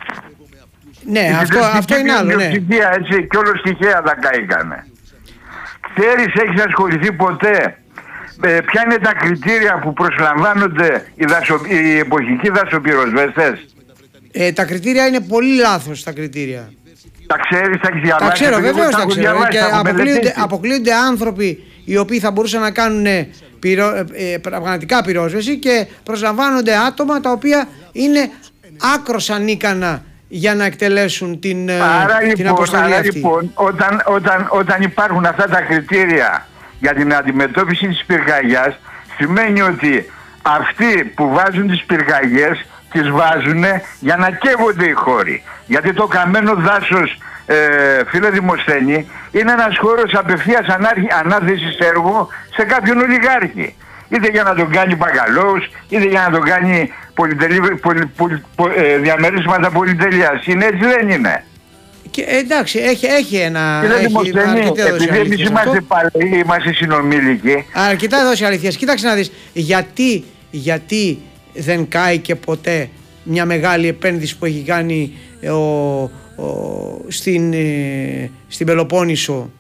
Ναι, αυτό, αυτό είναι άλλο. Ναι. Έτσι, και όλο τυχαία τα καήκανε. Ξέρεις, έχεις ασχοληθεί ποτέ ε, ποια είναι τα κριτήρια που προσλαμβάνονται οι, δασο, οι εποχικοί δασοπυροσβέστες? Ε, τα κριτήρια είναι πολύ λάθος, τα κριτήρια. Τα ξέρεις, τα έχεις διαβάσει? Τα ξέρω, βεβαίως τα ξέρω. Διαβάσει, και αποκλείονται, αποκλείονται άνθρωποι οι οποίοι θα μπορούσαν να κάνουν πυρο, ε, πραγματικά πυρόσβεση και προσλαμβάνονται άτομα τα οποία είναι άκρως ανίκανα για να εκτελέσουν την, άρα, την λοιπόν, αποστολή άρα, αυτή. Λοιπόν, όταν, όταν, όταν υπάρχουν αυτά τα κριτήρια για την αντιμετώπιση της πυρκαγιάς, σημαίνει ότι αυτοί που βάζουν τις πυρκαγιές τις βάζουν για να καίγονται οι χώροι. Γιατί το καμένο δάσος, ε, φίλε Δημοσθένη, είναι ένας χώρος απευθείας ανάθεσης έργου σε κάποιον ολιγάρχη. Είτε για να τον κάνει μπαγκαλόους, είτε για να τον κάνει πολυτελή, πολυ, πολυ, πολυ, ε, διαμερίσματα πολυτελείας. Είναι έτσι, δεν είναι? Και, εντάξει, έχει, έχει ένα... Κύριε Δημοσθένη, επειδή εμείς είμαστε παλαιοί, είμαστε συνομήλικοι... Αρκετά δώσει αλήθειας. Κοίταξε να δεις, γιατί, γιατί δεν κάει και ποτέ μια μεγάλη επένδυση που έχει κάνει ο, ο, στην, ε, στην Πελοπόννησο?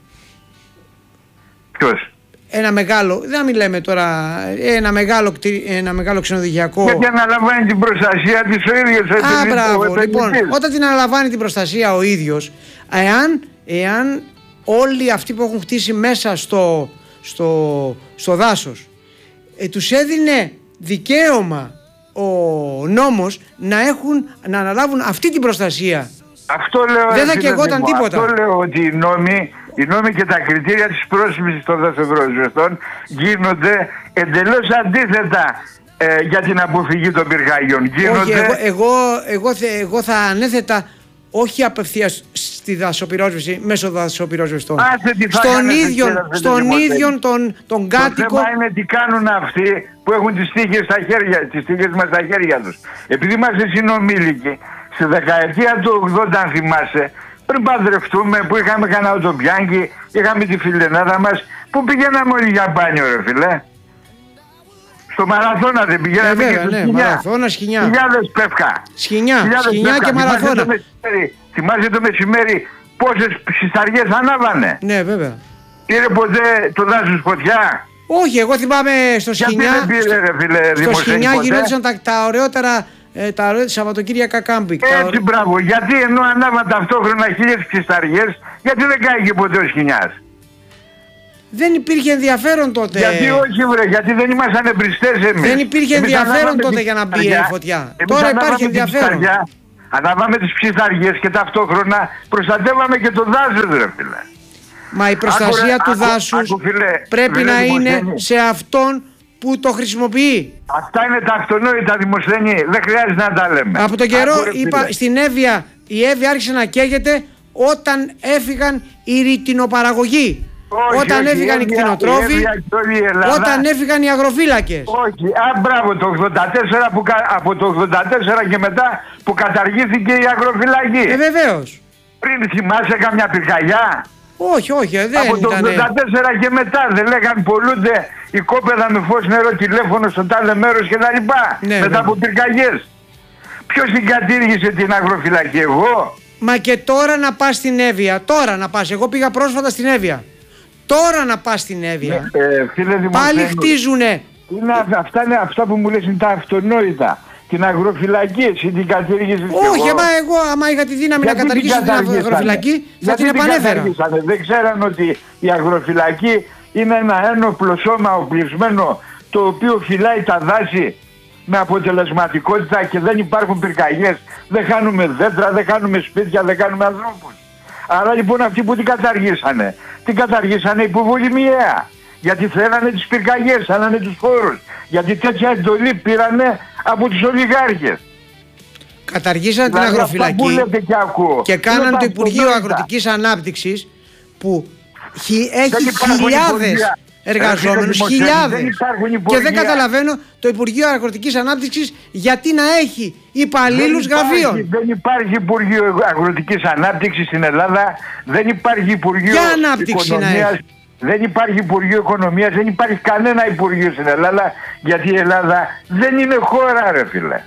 Ποιος? Ένα μεγάλο, δεν μιλάμε τώρα, ένα μεγάλο, ένα μεγάλο ξενοδοχειακό. Γιατί αναλαμβάνει την προστασία της ο ίδιος. Α, μπράβο, λοιπόν, όταν την αναλαμβάνει την προστασία ο ίδιος, εάν, εάν όλοι αυτοί που έχουν χτίσει μέσα στο, στο, στο δάσος ε, τους έδινε δικαίωμα ο νόμος να, έχουν, να αναλάβουν αυτή την προστασία, αυτό λέω, δεν θα καιγόταν τίποτα. Αυτό λέω, ότι οι νόμοι, οι νόμοι και τα κριτήρια της πρόσφυσης των δασοπυροσβεστών γίνονται εντελώς αντίθετα ε, για την αποφυγή των πυρκαγιών. Γίνονται... Όχι, εγώ, εγώ, εγώ, εγώ θα ανέθετα όχι απευθείας στη δασοπυρόσβεση μέσω δασοπυροσβεστών. Στον ίδιο, στον ίδιο τον, τον κάτοικο. Το θέμα είναι τι κάνουν αυτοί που έχουν τις τύχες στα χέρια, τις τύχες μας στα χέρια τους. Επειδή είμαστε συνομήλικοι, στη δεκαετία του ογδόντα, αν θυμάσαι, πριν παντρευτούμε, που είχαμε κανένα οτοπιάνκι, είχαμε τη φιλενάδα μας, που πηγαίναμε όλοι για μπάνιο, ρε φίλε. Στο Μαραθώνα δεν πηγαίναμε? Ε, και στο ναι, Σκηνιά. Μαραθώνα, Σκηνιά. Χιλιάδες πεύκα. Σκηνιά, Χιλιάδες Σκηνιά πεύκα. και Μαραθώνα. Θυμάσαι το μεσημέρι πόσες συσταριές ανάβανε? Ναι, βέβαια. Πήρε ποτέ το δάσος φωτιά? Όχι, εγώ θυμάμαι στο Σκηνιά. Γιατί δεν πήρε, ρε φίλε, στο Σκηνιά γινόντουσαν τα, τα ωραιότερα ε, τα ωραία Σαββατοκύριακα κάμπινγκ. Έτσι, ωραί... μπράβο. Γιατί ενώ ανάβαν ταυτόχρονα χίλιες συσταριές, γιατί δεν καίγε ποτέ ο Σκηνιάς? Δεν υπήρχε ενδιαφέρον τότε. Γιατί όχι βρε, γιατί δεν ήμασταν εμπριστές εμείς. Δεν υπήρχε εμείς ενδιαφέρον τότε για να μπει η φωτιά. Τώρα υπάρχει ενδιαφέρον. Αναβάμε τις ψιθαριές και ταυτόχρονα προστατεύαμε και το δάσος ρε φίλε. Μα η προστασία Άκου, του άκου, δάσους άκου, φίλε, πρέπει φίλε, να είναι σε αυτόν που το χρησιμοποιεί. Αυτά είναι τα αυτονόητα, Δημοσθένη, δεν χρειάζεται να τα λέμε. Από τον καιρό Άκου, είπα, στην Εύβοια, η Εύβοια άρχισε να καίγεται όταν έφυγαν οι ρητινοπαραγωγοί. Όχι, όταν όχι, έφυγαν οι κτηνοτρόφοι, όταν έφυγαν οι αγροφύλακες. Όχι, α, μπράβο, το ογδόντα τέσσερα που, από το ογδόντα τέσσερα και μετά που καταργήθηκε η αγροφυλακή. Ε, βεβαίως. Πριν θυμάσαι καμιά πυρκαγιά. Όχι, όχι, δεν από ήταν. το ογδόντα τέσσερα και μετά δεν λέγαν πολλούνται οικόπεδα με φως, νερό, τηλέφωνο στο τάδε μέρος κτλ. Ναι, μετά ναι. από πυρκαγιές. Ποιος την κατήργησε την αγροφυλακή, εγώ? Μα και τώρα να πας στην Εύβοια, τώρα να πας. Εγώ πήγα πρόσφατα στην Εύβοια. Τώρα να πας στην Εύβοια. Ε, φίλε πάλι χτίζουνε. Είναι, αυτά είναι αυτά που μου λες, είναι τα αυτονόητα. Την αγροφυλακή, εσύ την κατήργησες? Όχι, άμα εγώ άμα είχα τη δύναμη γιατί να καταργήσω την αγροφυλακή, θα την επανέφερα. Δεν ξέραν ότι η αγροφυλακή είναι ένα ένοπλο σώμα οπλισμένο, το οποίο φυλάει τα δάση με αποτελεσματικότητα και δεν υπάρχουν πυρκαγιές, δεν χάνουμε δέντρα, δεν χάνουμε σπίτια, δεν χάνουμε ανθρώπους. Άρα λοιπόν αυτοί που την καταργήσανε, την καταργήσανε υποβολημιαία. Γιατί θέλανε τις πυρκαγιές, θέλανε τους χώρους. Γιατί τέτοια εντολή πήρανε από τους ολιγάρχες. Καταργήσανε την αγροφυλακή και, και κάνανε το Υπουργείο Αγροτικής Ανάπτυξης που έχει χιλιάδες εργαζόμενους, χιλιάδες. Και δεν καταλαβαίνω το Υπουργείο Αγροτικής Ανάπτυξης γιατί να έχει υπαλλήλους γραφείων. Δεν υπάρχει Υπουργείο Αγροτικής Ανάπτυξης στην Ελλάδα, δεν υπάρχει Υπουργείο Οικονομίας, δεν υπάρχει Υπουργείο Οικονομίας, δεν υπάρχει κανένα Υπουργείο στην Ελλάδα, γιατί η Ελλάδα δεν είναι χώρα ρε φίλε.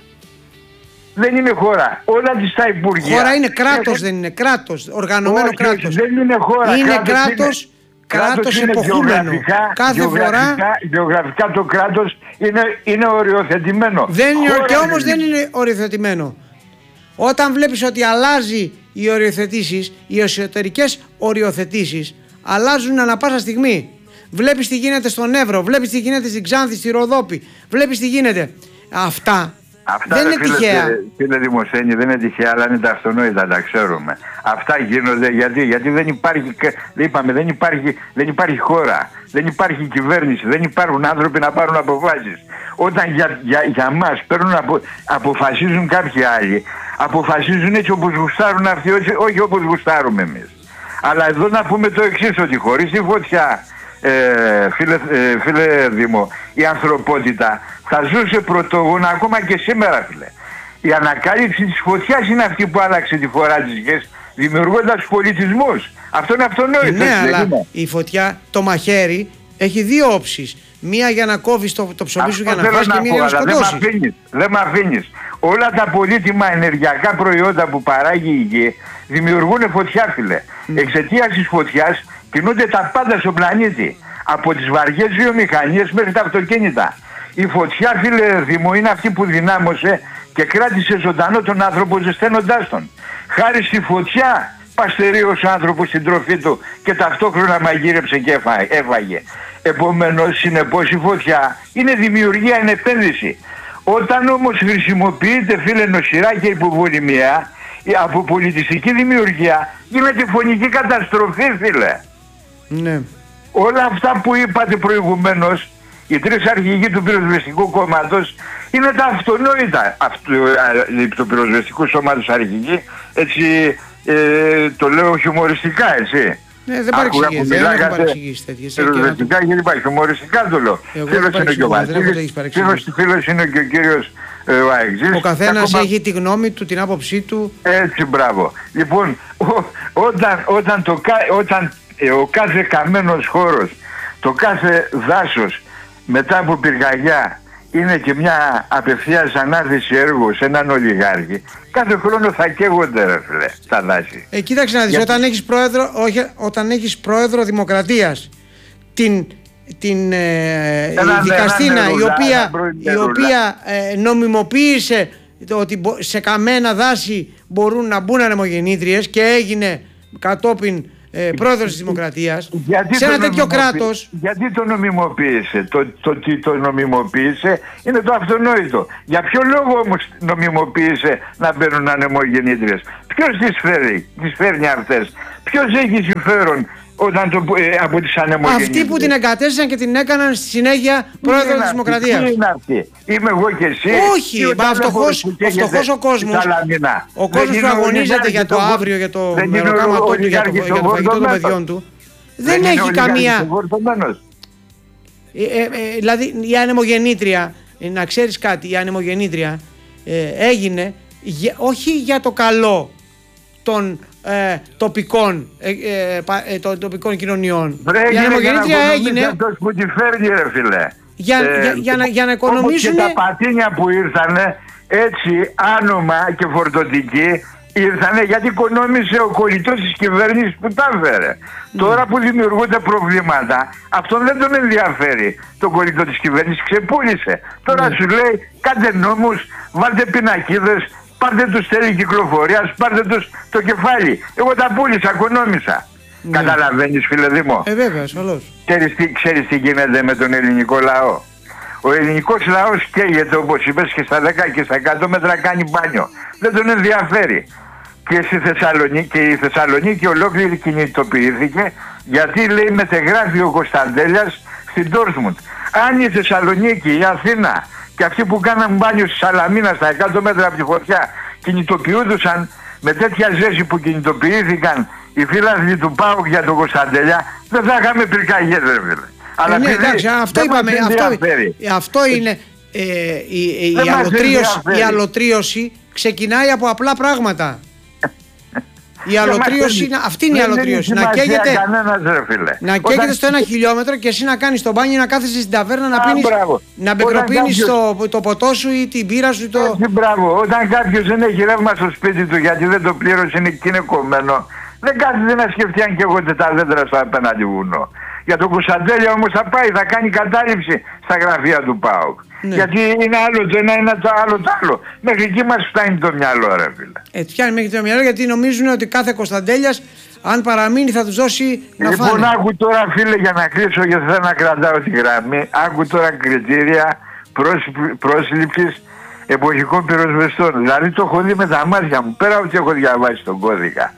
Δεν είναι χώρα. Όλα τις τα Υπουργεία. Χώρα είναι κράτος, δεν είναι κράτος, οργανωμένο όχι, κράτος. Δεν είναι χώρα. Είναι κράτος. κράτος Κράτος υποχούμενο. Κάθε φορά. Γεωγραφικά το κράτος είναι, είναι οριοθετημένο. Δεν είναι, και όμως δεν είναι οριοθετημένο. Όταν βλέπεις ότι αλλάζει οι οριοθετήσεις, οι εσωτερικές οριοθετήσεις αλλάζουν ανά πάσα στιγμή. Βλέπεις τι γίνεται στον Εύρο, βλέπεις τι γίνεται στην Ξάνθη, στη Ροδόπη, βλέπεις τι γίνεται. Αυτά. Αυτά δεν είναι φίλε, τυχαία. Φίλε Δημοσθένη, δεν είναι τυχαία, αλλά είναι τα αυτονόητα, τα ξέρουμε. Αυτά γίνονται γιατί, γιατί δεν υπάρχει, είπαμε, δεν υπάρχει, δεν υπάρχει χώρα, δεν υπάρχει κυβέρνηση, δεν υπάρχουν άνθρωποι να πάρουν αποφάσεις. Όταν για, για, για μας παίρνουν απο, αποφασίζουν κάποιοι άλλοι, αποφασίζουν έτσι όπως γουστάρουν αυτοί, όχι όπως γουστάρουμε εμείς. Αλλά εδώ να πούμε το εξής, ότι χωρίς τη φωτιά, ε, φίλε, ε, φίλε Δήμο, η ανθρωπότητα θα ζούσε πρωτόγωνα ακόμα και σήμερα φίλε. Η ανακάλυψη της φωτιάς είναι αυτή που άλλαξε τη φορά της γης, δημιουργώντας πολιτισμούς. Αυτό είναι αυτονόητο. Ναι, αλλά είναι. Η φωτιά, το μαχαίρι, έχει δύο όψεις. Μία για να κόβεις το, το ψωμί σου για να φας και μία για να σκοτώσεις. Δεν μ' αφήνεις. Όλα τα πολύτιμα ενεργειακά προϊόντα που παράγει η γη δημιουργούν φωτιά φίλε. Mm. Εξαιτίας της φωτιάς κινούνται τα πάντα στον πλανήτη. Από τις βαριές βιομηχανίες μέχρι τα αυτοκίνητα. Η φωτιά φίλε Δήμο είναι αυτή που δυνάμωσε και κράτησε ζωντανό τον άνθρωπο ζεσταίνοντάς τον. Χάρη στη φωτιά παστερίωσε ο άνθρωπος στην τροφή του και ταυτόχρονα μαγείρεψε και έφαγε. Επομένως συνεπώς η φωτιά είναι δημιουργία, είναι επένδυση. Όταν όμως χρησιμοποιείται φίλε νοσηρά και υποβολημία από πολιτιστική δημιουργία γίνεται φωνική καταστροφή φίλε. Ναι. Όλα αυτά που είπατε προηγουμένως, οι τρεις αρχηγοί του πυροσβεστικού κόμματος είναι τα αυτονόητα του πυροσβεστικού σώματος αρχηγοί, έτσι ε, το λέω χιουμοριστικά έτσι. Ναι, δεν παρεξηγείς, δεν έχω παρεξηγήσει τέτοιες. Πυροσβεστικά γιατί υπάρχει, χιουμοριστικά το λέω. Φίλος είναι και ο Βασίλης, φίλος είναι και ο κύριος ε, ο Αεξής. Ο καθένας ακόμα έχει τη γνώμη του, την άποψή του. Έτσι, μπράβο. Λοιπόν, ο, όταν, όταν, το, όταν ε, ο κάθε καμένος χώρος, το κάθε δάσος μετά από πυρκαγιά είναι και μια απευθείας ανάθεση έργου σε έναν ολιγάρχη, κάθε χρόνο θα καίγονται ρε φίλε τα δάση. Ε, κοίταξε να δεις, Γιατί... όταν έχεις πρόεδρο, όχι, όταν έχεις πρόεδρο δημοκρατίας την, την ε, ένα, δικαστήνα ένα, ένα, η οποία, ένα, η οποία ε, νομιμοποίησε ότι σε καμένα δάση μπορούν να μπουν ανεμογεννήτριες και έγινε κατόπιν ε, πρόεδρος της Δημοκρατίας, γιατί σε ένα τέτοιο νομιμοποιεί... κράτος. Γιατί το νομιμοποίησε? Το, το τι το νομιμοποίησε είναι το αυτονόητο. Για ποιο λόγο όμως νομιμοποίησε να μπαίνουν ανεμογεννήτριες? Ποιος τις φέρει, τις φέρνει αυτές? Ποιος έχει συμφέρον όταν το, ε, από τις ανεμογεννήτριες? Αυτοί που την εγκατέστησαν και την έκαναν στη συνέχεια πρόεδρο της Δημοκρατίας. Τι είναι αυτή? Είμαι εγώ και εσύ? Όχι, μα φτωχός, ο φτωχός ο κόσμος, ο κόσμος που αγωνίζεται για το αύριο, για το μεροκάματό του, για το, για το φαγητό των παιδιών του, δεν, δεν έχει καμία... Ε, ε, ε, δηλαδή η ανεμογεννήτρια, ε, να ξέρεις κάτι, η ανεμογεννήτρια ε, έγινε για, όχι για το καλό των ε, τοπικών, ε, ε, ε, των τοπικών κοινωνιών. Βρέ, η ανεμογεννήτρια έγινε αυτός που τη φέρνει, ρε φίλε. Για, ε, για, για, να, για να οικονομήσουν. Και τα πατίνια που ήρθανε έτσι άνομα και φορτωτικοί ήρθανε γιατί οικονόμησε ο κολλητός της κυβέρνησης που τα έφερε. Mm. Τώρα που δημιουργούνται προβλήματα, αυτόν δεν τον ενδιαφέρει το κολλητό της κυβέρνησης, ξεπούλησε. Τώρα mm. σου λέει κάντε νόμους, βάλτε πινακίδες, πάρτε τους τέλη κυκλοφορίας, πάρτε τους το κεφάλι. Εγώ τα πούλησα, οικονόμησα. Mm. Καταλαβαίνεις, φίλε Δήμο? Ε, βέβαια, ασφαλώς. Ξέρεις τι, ξέρεις τι γίνεται με τον ελληνικό λαό? Ο ελληνικός λαός καίγεται, όπως είπες, και στα δέκα και στα εκατό μέτρα κάνει μπάνιο. Δεν τον ενδιαφέρει. Και στη Θεσσαλονίκη, και η Θεσσαλονίκη ολόκληρη κινητοποιήθηκε γιατί λέει μετεγράφει ο Κωνσταντέλιας στην Ντόρτμουντ. Αν η Θεσσαλονίκη, η Αθήνα και αυτοί που κάναν μπάνιο στη Σαλαμίνα στα εκατό μέτρα από τη φωτιά κινητοποιούντουσαν με τέτοια ζέση που κινητοποιήθηκαν οι φίλαθλοι του ΠΑΟΚ για τον Κωνσταντέλια, δεν θα είχαμε πυρκαγιές, ρε φίλε. Αλλά ναι, εντάξει, αυτό είπαμε, αυτό, αυτό είναι ε, η, η, η, αλωτρίωση, η αλωτρίωση ξεκινάει από απλά πράγματα. Η αλωτρίωση, αυτή είναι η αλωτρίωση. Να καίγεται, να καίγεται στο ένα χιλιόμετρο και εσύ να κάνεις το μπάνι, να κάθεσαι στην ταβέρνα να πίνεις, να μπεκροπίνεις κάποιος... το, το ποτό σου ή την πύρα σου. Το... Έτσι, μπράβο. Όταν κάποιος δεν έχει ρεύμα στο σπίτι του γιατί δεν το πλήρωσε και είναι κομμένο, δεν κάθεται να σκεφτεί αν καίγονται τα δέντρα στο απέναντι βουνό. Για τον Κωνσταντέλια όμως θα πάει, θα κάνει κατάληψη στα γραφεία του ΠΑΟΚ. Ναι. Γιατί είναι άλλο το ένα, είναι το άλλο το άλλο. Μέχρι εκεί μας φτάνει το μυαλό, ρε φίλε. Ε, φτιάχνει μέχρι το μυαλό γιατί νομίζουν ότι κάθε Κωνσταντέλιας, αν παραμείνει, θα τους δώσει να λοιπόν, φάνε. Λοιπόν, άκου τώρα, φίλε, για να κλείσω, γιατί θέλω να κρατάω τη γραμμή. Άκου τώρα κριτήρια πρόσληψης εποχικών πυροσβεστών. Δηλαδή το έχω δει με τα μάτια μου, πέρα ότι έχω διαβάσει τον κώδικα.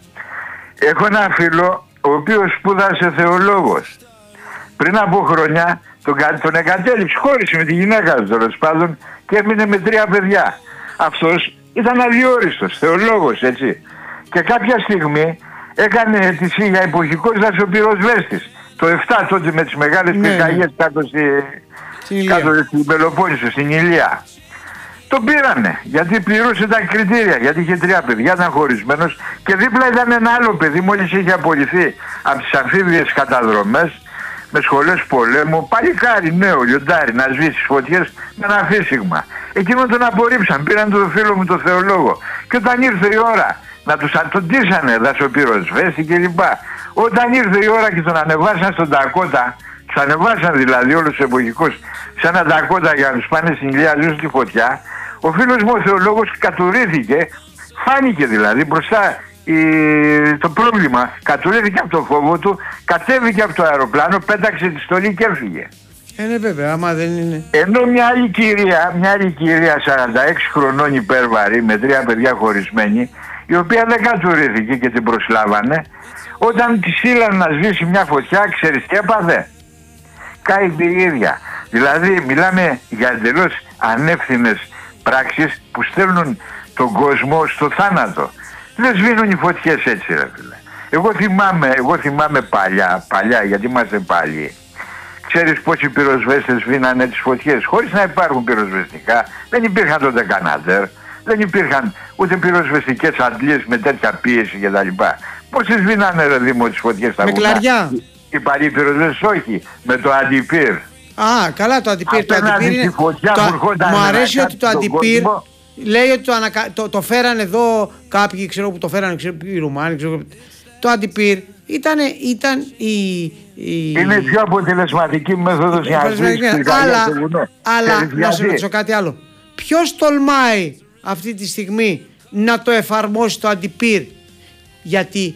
Έχω ένα φίλο, ο οποίος σπούδασε θεολόγος. Πριν από χρόνια τον, τον εγκατέλειψε, χώρισε με τη γυναίκα του τέλος πάντων και έμεινε με τρία παιδιά. Αυτός ήταν αδιόριστος, θεολόγος, έτσι. Και κάποια στιγμή έκανε αίτηση για εποχικός δασοπυροσβέστης. Το επτά τότε με τις μεγάλες ναι, πυρκαγιές ναι. κάτω, στη, στην κάτω στην Πελοπόννησο, στην Ηλία. Τον πήρανε γιατί πληρούσε τα κριτήρια, γιατί είχε τρία παιδιά, ήταν χωρισμένος και δίπλα ήταν ένα άλλο παιδί, μόλις είχε απολυθεί από τις αμφίβιες καταδρομές με σχολές πολέμου, παλικάρι νέο, λιοντάρι, να σβήσει φωτιές με ένα φύσιγμα. Εκείνον τον απορρίψαν, πήραν τον φίλο μου τον θεολόγο και όταν ήρθε η ώρα να τους αντοντήσανε δασοπυροσβέστη κλπ. Όταν ήρθε η ώρα και τον ανεβάσαν στον Τακότα, τους ανεβάσαν δηλαδή όλους τους εποχικούς σε ένα Τακότα για να τους πάνε στην Ηλία λίγο στη φωτιά, ο φίλος μου ο θεολόγος κατουρίθηκε, φάνηκε δηλαδή μπροστά η, το πρόβλημα, κατουρίθηκε από το φόβο του, κατέβηκε από το αεροπλάνο, πέταξε τη στολή και έφυγε. Ε, ναι, βέβαια, άμα δεν είναι. Ενώ μια άλλη κυρία, μια άλλη κυρία σαράντα έξι χρονών υπέρβαρη, με τρία παιδιά χωρισμένη, η οποία δεν κατουρίθηκε και την προσλάβανε, όταν τη στείλανε να σβήσει μια φωτιά, ξέρεις τι έπαθε? Κάει η ίδια. Δηλαδή, μιλάμε για εντελώς ανεύθυνες πράξεις που στέλνουν τον κόσμο στο θάνατο. Δεν σβήνουν οι φωτιές έτσι, ρε φίλε. Εγώ θυμάμαι, εγώ θυμάμαι παλιά, παλιά, γιατί είμαστε παλιοί. Ξέρεις πόσοι πυροσβέστες σβήνανε τις φωτιές χωρίς να υπάρχουν πυροσβεστικά? Δεν υπήρχαν τότε κανέντερ, δεν υπήρχαν ούτε πυροσβεστικές αντλίες με τέτοια πίεση κτλ. Πώς σβήνανε, ρε Δήμο, τις φωτιές στα βουνά? Με κλαριά. Οι παλιοί πυροσβέστες όχι, με το αντιπύρ. Α, καλά το αντιπύρ. Το αντιπύρ είναι... το... Μου αρέσει ότι το αντιπύρ λέει ότι το, ανακα... το, το φέραν εδώ κάποιοι, ξέρω που το φέραν, ξέρω, οι Ρουμάνοι, ξέρω, το αντιπύρ ήταν, ήταν η, η... Είναι η πιο αποτελεσματική μέθοδος για να ζήσεις αλλά, αλλά να σου ρωτήσω κάτι άλλο. Ποιος τολμάει αυτή τη στιγμή να το εφαρμόσει το αντιπύρ? Γιατί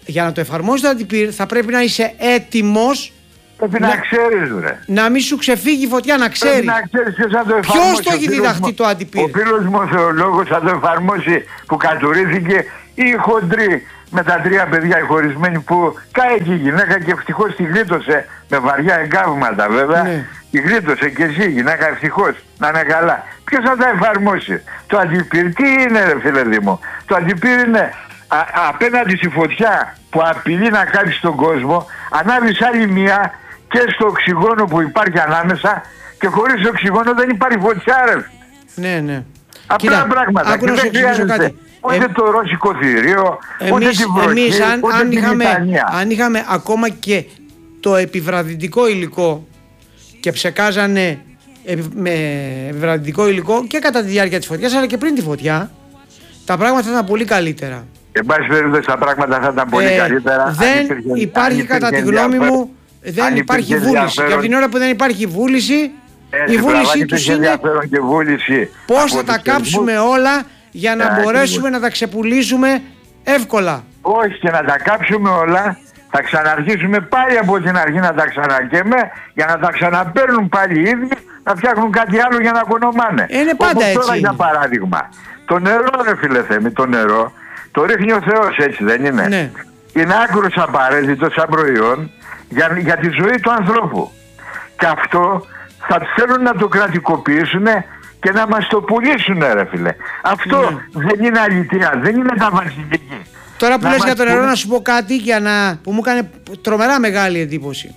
για να το εφαρμόσεις το αντιπύρ θα πρέπει να είσαι έτοιμος. Πρέπει να, να ξέρεις, ρε. Να μην σου ξεφύγει η φωτιά, να ξέρεις. Πρέπει να ξέρεις ποιος θα το εφαρμόσει. Ποιος το έχει διδαχτεί το αντιπύρ. Ο φίλος μου ο θεολόγος θα το εφαρμόσει που κατουρήθηκε, ή η χοντρή με τα τρία παιδιά οι χωρισμένοι που κάει και η γυναίκα και ευτυχώς τη γλίτωσε με βαριά εγκάβματα βέβαια. Ναι. Τη γλίτωσε και εσύ η γυναίκα ευτυχώς, να είναι καλά. Ποιος θα τα εφαρμόσει. Το αντιπύρ τι είναι, ρε φίλε Δήμο. Το αντιπύρ είναι α, απέναντι στη φωτιά που απειλεί να κάτσει τον κόσμο, ανάβεις άλλη μία και στο οξυγόνο που υπάρχει ανάμεσα, και χωρίς οξυγόνο δεν υπάρχει φωτιά, ρε. Ναι, ναι. Απλά Κοίτα, πράγματα. Και δεν χρειάζεται ούτε ε, το ρώσικο θηρίο, εμείς, ούτε την βροχή, εμείς, αν, ούτε αν την είχαμε, Ιταλία. Αν είχαμε ακόμα και το επιβραδυτικό υλικό και ψεκάζανε με επιβραδυτικό υλικό και κατά τη διάρκεια της φωτιάς αλλά και πριν τη φωτιά, τα πράγματα θα ήταν πολύ καλύτερα. Εν πάση περιπτώσει τα πράγματα θα ήταν πολύ ε, καλύτερα. Δεν υπήρχε, υπάρχει κατά τη γνώμη μου, δεν υπάρχει βούληση. Και από την ώρα που δεν υπάρχει βούληση, έτσι, η βούλησή τους είναι και βούληση πώς θα τα κάψουμε όλα για να yeah, μπορέσουμε yeah. να τα ξεπουλήσουμε εύκολα. Όχι, και να τα κάψουμε όλα, θα ξαναρχίσουμε πάλι από την αρχή να τα ξανακαίμε για να τα ξαναπαίρνουν πάλι οι ίδιοι, να φτιάχνουν κάτι άλλο για να κονομάνε. Είναι πάντα όπως έτσι. Τώρα για παράδειγμα, το νερό, ρε φίλε Θέμη, το νερό το ρίχνει ο Θεός, έτσι δεν είναι. Ναι. Είναι άκρως απαραίτητο σαν προϊόν για, για τη ζωή του ανθρώπου. Και αυτό θα θέλουν να το κρατικοποιήσουν και να μας το πουλήσουν, ρε φίλε. Αυτό ναι. δεν είναι αλήθεια, δεν είναι τα βασιλική. Τώρα που να λες για το νερό, να σου πω κάτι για να, που μου έκανε τρομερά μεγάλη εντύπωση.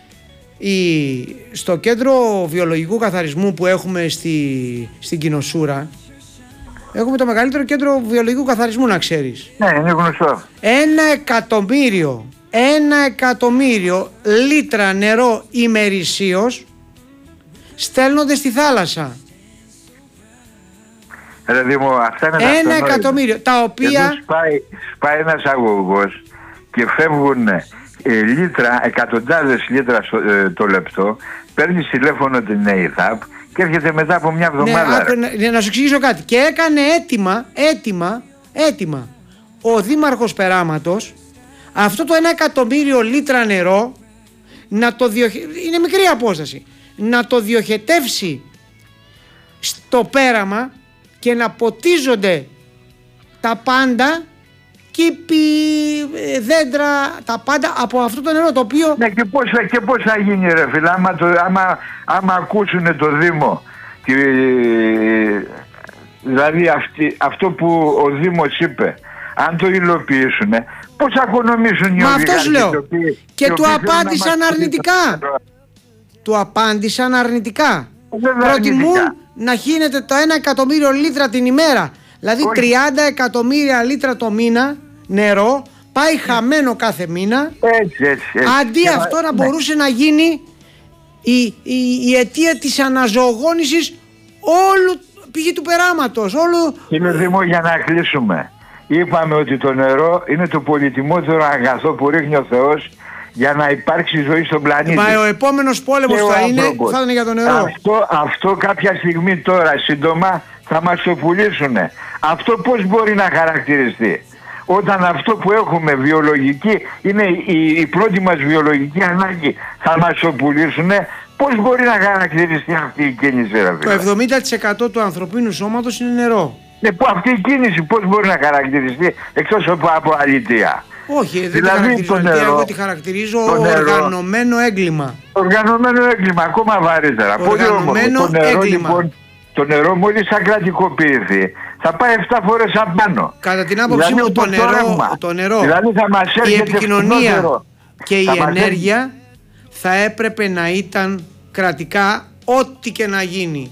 Η, στο κέντρο βιολογικού καθαρισμού που έχουμε στη, στην Κινοσούρα, έχουμε το μεγαλύτερο κέντρο βιολογικού καθαρισμού, να ξέρεις. Ναι, είναι γνωστό. Ένα εκατομμύριο, ένα εκατομμύριο λίτρα νερό ημερησίως στέλνονται στη θάλασσα. Ρε Δήμο, αυτά είναι ένα εκατομμύριο, τα οποία... Εδώ σπάει, σπάει ένας αγωγός και φεύγουν ε, λίτρα, εκατοντάδες λίτρα στο, ε, το λεπτό, παίρνει τηλέφωνο την ΕΙΘΑΠ και έρχεται μετά από μια εβδομάδα. Ναι, ναι, να σου εξηγήσω κάτι. Και έκανε έτοιμα, έτοιμα, έτοιμα ο Δήμαρχος Περάματος αυτό το ένα εκατομμύριο λίτρα νερό να το διοχε... είναι μικρή απόσταση, να το διοχετεύσει στο πέραμα και να ποτίζονται τα πάντα, κήποι, δέντρα, τα πάντα από αυτό το νερό το οποίο... Ναι, και πώς, και πώς θα γίνει, ρε φίλε, άμα, το, άμα, άμα ακούσουν το Δήμο και, δηλαδή αυτή, αυτό που ο Δήμος είπε, αν το υλοποιήσουν, πώς θα οικονομήσουν οι Μα αυτό σου λέω. Οποίοι, και του απάντησαν αρνητικά. Του απάντησαν αρνητικά. Προτιμούν να χύνεται το ένα εκατομμύριο λίτρα την ημέρα. Δηλαδή όχι. τριάντα εκατομμύρια λίτρα το μήνα νερό πάει χαμένο κάθε μήνα. Έτσι, έτσι, έτσι. Αντί και αυτό να, να ναι. μπορούσε να γίνει η, η, η αιτία της αναζωογόνησης όλου πηγή του περάματος. Όλου... Κύριε Δήμο, για να κλείσουμε. Είπαμε ότι το νερό είναι το πολυτιμότερο αγαθό που ρίχνει ο Θεός για να υπάρξει ζωή στον πλανήτη. Μα ο επόμενος πόλεμος θα είναι, θα είναι για το νερό. Αυτό, αυτό κάποια στιγμή τώρα σύντομα θα μας το πουλήσουν. Αυτό πώς μπορεί να χαρακτηριστεί? Όταν αυτό που έχουμε βιολογική είναι η, η πρώτη μας βιολογική ανάγκη, θα μας το πουλήσουν, πώς μπορεί να χαρακτηριστεί αυτή η κίνηση? Το εβδομήντα τοις εκατό του ανθρωπίνου σώματος είναι νερό. Ναι, που αυτή η κίνηση πώς μπορεί να χαρακτηριστεί εκτός από, από αλήθεια? Όχι, δεν δηλαδή, τη χαρακτηρίζω αλήθεια, εγώ τη χαρακτηρίζω οργανωμένο έγκλημα. Οργανωμένο έγκλημα, ακόμα βαρύτερα. Οργανωμένο το νερό, έγκλημα. Λοιπόν, το νερό μόλις θα κρατικοποιηθεί θα πάει επτά φορές απάνω. Κατά την άποψή δηλαδή, μου το νερό, το νερό δηλαδή θα μας η επικοινωνία φθηνότερο. Και η θα ενέργεια μας... θα έπρεπε να ήταν κρατικά ό,τι και να γίνει.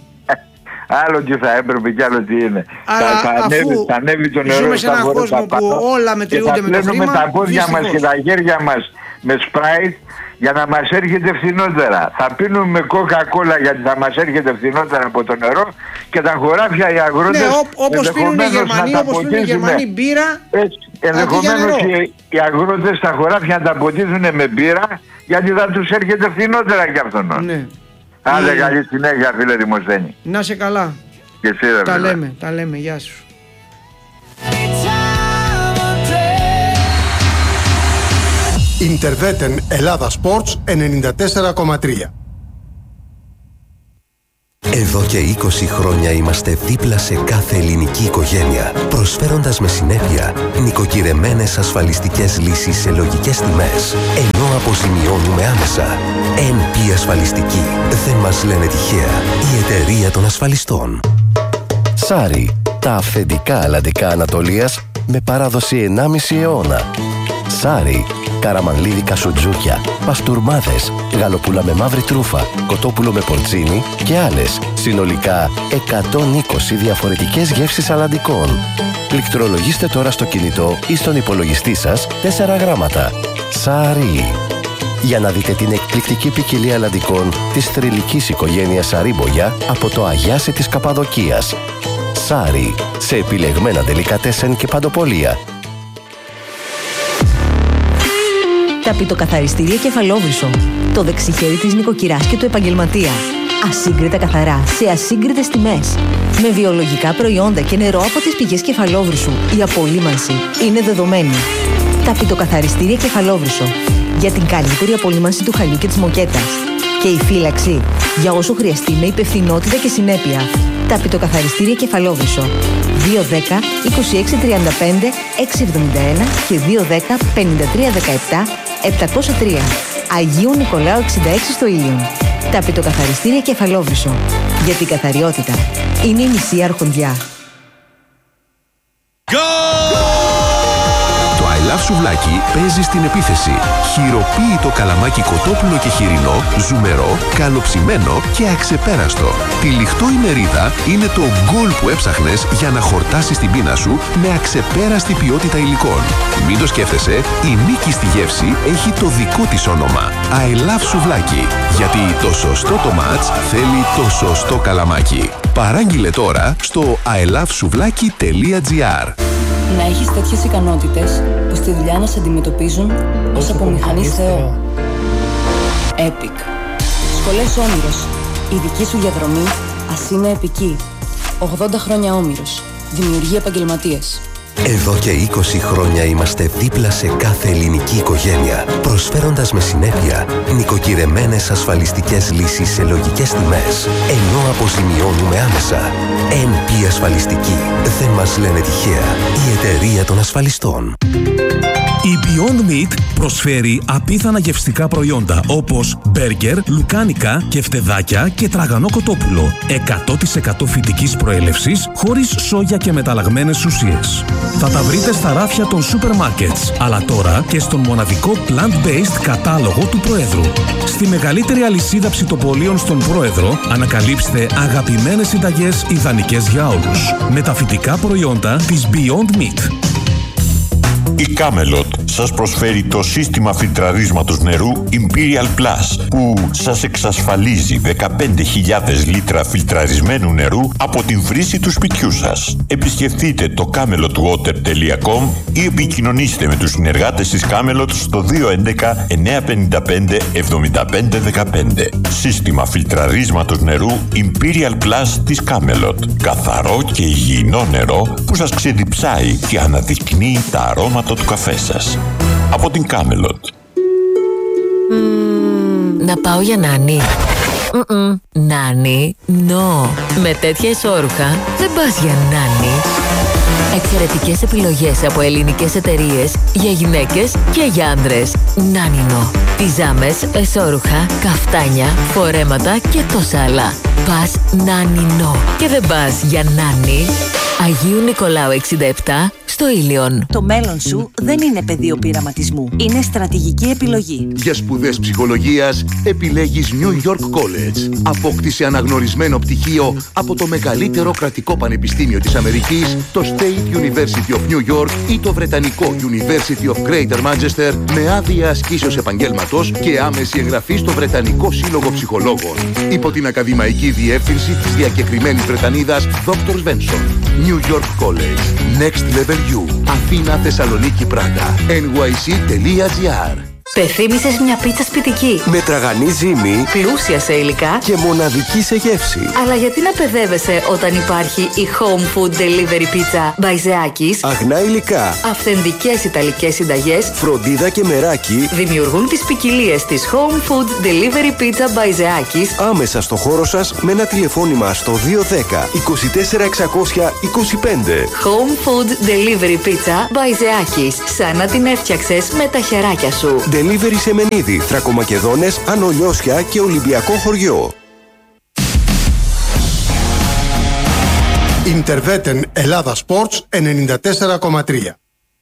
Άλλο τι θα έπρεπε και άλλο τι είναι. Αλλά θα, θα, αφού ανέβει, θα ανέβει το νερό, ζούμε σε έναν κόσμο που όλα μετριούνται με το χρήμα, θα τα πόδια μας και τα χέρια μας με σπράιτ για να μας έρχεται φθηνότερα. Θα πίνουμε κόκα-κόλα γιατί θα μας έρχεται φθηνότερα από το νερό και τα χωράφια οι αγρότες... Ναι, όπως πίνουν οι Γερμανοί, όπως πίνουν οι Γερμανοί μπύρα. Έτσι, ενδεχομένως οι, οι αγρότες τα χωράφια να τα ποτίζουν με μπύρα γιατί θα τους έρχεται φθηνότερα κι αυτόν. Ναι. Άντε καλή συνέχεια φίλε Δημοσθένη. Να σε καλά. Και εσύ ρε Τα φίλε. λέμε, τα λέμε, γεια σου. Ιντερβέτεν Ελλάδα Sports ενενήντα τέσσερα κόμμα τρία. Εδώ και είκοσι χρόνια είμαστε δίπλα σε κάθε ελληνική οικογένεια, προσφέροντας με συνέπεια νοικοκυρεμένες ασφαλιστικές λύσεις σε λογικές τιμές, ενώ αποζημιώνουμε άμεσα. εν πι Ασφαλιστική. Δεν μας λένε τυχαία. Η εταιρεία των ασφαλιστών. Σάρι. Τα αυθεντικά αλλαντικά Ανατολίας με παράδοση ενάμιση αιώνα. Σάρι. Καραμανλίδικα σουτζούκια, παστούρμάδες, γαλοπούλα με μαύρη τρούφα, κοτόπουλο με πορτσίνι και άλλες. Συνολικά εκατόν είκοσι διαφορετικές γεύσεις αλλαντικών. Πληκτρολογήστε τώρα στο κινητό ή στον υπολογιστή σας τέσσερα γράμματα. Σάρι. Για να δείτε την εκπληκτική ποικιλία αλλαντικών της θρυλικής οικογένειας Σαρίμπογια από το Αγιάσι της Καπαδοκίας. Σάρι. Σε επιλεγμένα ντελικατέσεν και παντοπολία. Τα πιτοκαθαριστήρια Κεφαλόβρυσο. Το δεξιχέρι της νοικοκυράς και του επαγγελματία. Ασύγκριτα καθαρά, σε ασύγκριτες τιμές. Με βιολογικά προϊόντα και νερό από τις πηγές Κεφαλόβρυσου. Η απολύμανση είναι δεδομένη. Τα πιτοκαθαριστήρια Κεφαλόβρυσο. Για την καλύτερη απολύμανση του χαλιού και της μοκέτας. Και η φύλαξη για όσο χρειαστεί με υπευθυνότητα και συνέπεια. Τα πιτοκαθαριστήρια Κεφαλόβρυσο. δύο δέκα είκοσι έξι τριάντα πέντε εξακόσια εβδομήντα ένα και δύο δέκα πενήντα τρία δεκαεπτά επτακόσια τρία. Αγίου Νικολάου εξήντα έξι στο Ήλιον. Τα πιτοκαθαριστήρια Κεφαλόβρυσο. Γιατί η καθαριότητα είναι η μισή αρχοντιά. Το I Love Σουβλάκι παίζει στην επίθεση. Χειροποίητο καλαμάκι κοτόπουλο και χοιρινό, ζουμερό, καλοψημένο και αξεπέραστο. Τυλιχτό η μερίδα είναι το γκολ που έψαχνες για να χορτάσεις την πείνα σου με αξεπέραστη ποιότητα υλικών. Μην το σκέφτεσαι, η νίκη στη γεύση έχει το δικό της όνομα. I Love Σουβλάκι. Γιατί το σωστό το μάτς θέλει το σωστό καλαμάκι. Παράγγειλε τώρα στο άι λαβ σουβλάκι τελεία τζι άρ. Να έχεις τέτοιες ικανότητες που στη δουλειά να σε αντιμετωπίζουν ως από μηχανής Θεό. Epic. Σχολές Όμηρος. Η δική σου διαδρομή ας είναι επική. ογδόντα χρόνια Όμηρος. Δημιουργεί επαγγελματίες. Εδώ και είκοσι χρόνια είμαστε δίπλα σε κάθε ελληνική οικογένεια, προσφέροντας με συνέπεια νοικοκυρεμένες ασφαλιστικές λύσεις σε λογικές τιμές, ενώ αποζημιώνουμε άμεσα. εν πι Ασφαλιστική. Δεν μας λένε τυχαία. Η εταιρεία των ασφαλιστών. Η Beyond Meat προσφέρει απίθανα γευστικά προϊόντα όπως μπέργκερ, λουκάνικα, κεφτεδάκια και τραγανό κοτόπουλο. εκατό τοις εκατό φυτικής προέλευσης, χωρίς σόγια και μεταλλαγμένες ουσίες. Θα τα βρείτε στα ράφια των σούπερ μάρκετς, αλλά τώρα και στον μοναδικό plant-based κατάλογο του Προέδρου. Στη μεγαλύτερη αλυσίδα ψητοπολίων στον Πρόεδρο ανακαλύψτε αγαπημένες συνταγές ιδανικές για όλους. Με τα φυτικά προϊόντα της Beyond Meat. Η Camelot σας προσφέρει το σύστημα φιλτραρίσματος νερού Imperial Plus που σας εξασφαλίζει δεκαπέντε χιλιάδες λίτρα φιλτραρισμένου νερού από την βρύση του σπιτιού σας. Επισκεφτείτε το camelot water τελεία com ή επικοινωνήστε με τους συνεργάτες της Camelot στο δύο έντεκα εννιακόσια πενήντα πέντε εβδομήντα πέντε δεκαπέντε. Σύστημα φιλτραρίσματος νερού Imperial Plus της Camelot. Καθαρό και υγιεινό νερό που σας ξεδιψάει και αναδεικνύει τα αρώματα του καφέ σας. Από την Camelot. Mm, να πάω για νάνι. Mm-mm. Νάνι, no. Με τέτοια ισόρουχα δεν πας για νάνι. Εξαιρετικές επιλογές από ελληνικές εταιρείες για γυναίκες και για άντρες. Νάνινο. Πιζάμες, εσώρουχα, καφτάνια, φορέματα και τόσα άλλα. Πας Νάνινο. Και δεν πας για νάνι. Αγίου Νικολάου εξήντα επτά στο Ήλιον. Το μέλλον σου δεν είναι πεδίο πειραματισμού. Είναι στρατηγική επιλογή. Για σπουδές ψυχολογίας επιλέγεις New York College. Απόκτησε αναγνωρισμένο πτυχίο από το μεγαλύτερο κρατικό πανεπιστήμιο της Αμερικής, το State University of New York ή το βρετανικό University of Greater Manchester, με άδεια ασκήσεως επαγγέλματος και άμεση εγγραφή στο Βρετανικό Σύλλογο Ψυχολόγων. Υπό την ακαδημαϊκή διεύθυνση της διακεκριμένης Βρετανίδας δόκτωρ Βένσον. New York College. Next Level U. Αθήνα, Θεσσαλονίκη, Πράγα. εν γουάι σι τελεία τζι άρ. Πεθύμησες μια πίτσα σπιτική. Με τραγανή ζύμη, Πλούσια σε υλικά και μοναδική σε γεύση. Αλλά γιατί να παιδεύεσαι όταν υπάρχει η Home Food Delivery Pizza Μπαϊζεάκης? Αγνά υλικά, Αυθεντικές ιταλικές συνταγές, φροντίδα και μεράκι δημιουργούν τις ποικιλίες της Home Food Delivery Pizza Μπαϊζεάκης άμεσα στο χώρο σας με ένα τηλεφώνημα στο δύο ένα μηδέν είκοσι τέσσερα εξακόσια είκοσι πέντε. Home Food Delivery Pizza Μπαϊζεάκης. Σαν να την έφτιαξες με τα χεράκια σου. Delivery σε Μενίδη, Θρακομακεδόνες, Ανολιώσια και Ολυμπιακό χωριό. Ιντερβέτεν Ελλάδα Sports ενενήντα τέσσερα κόμμα τρία.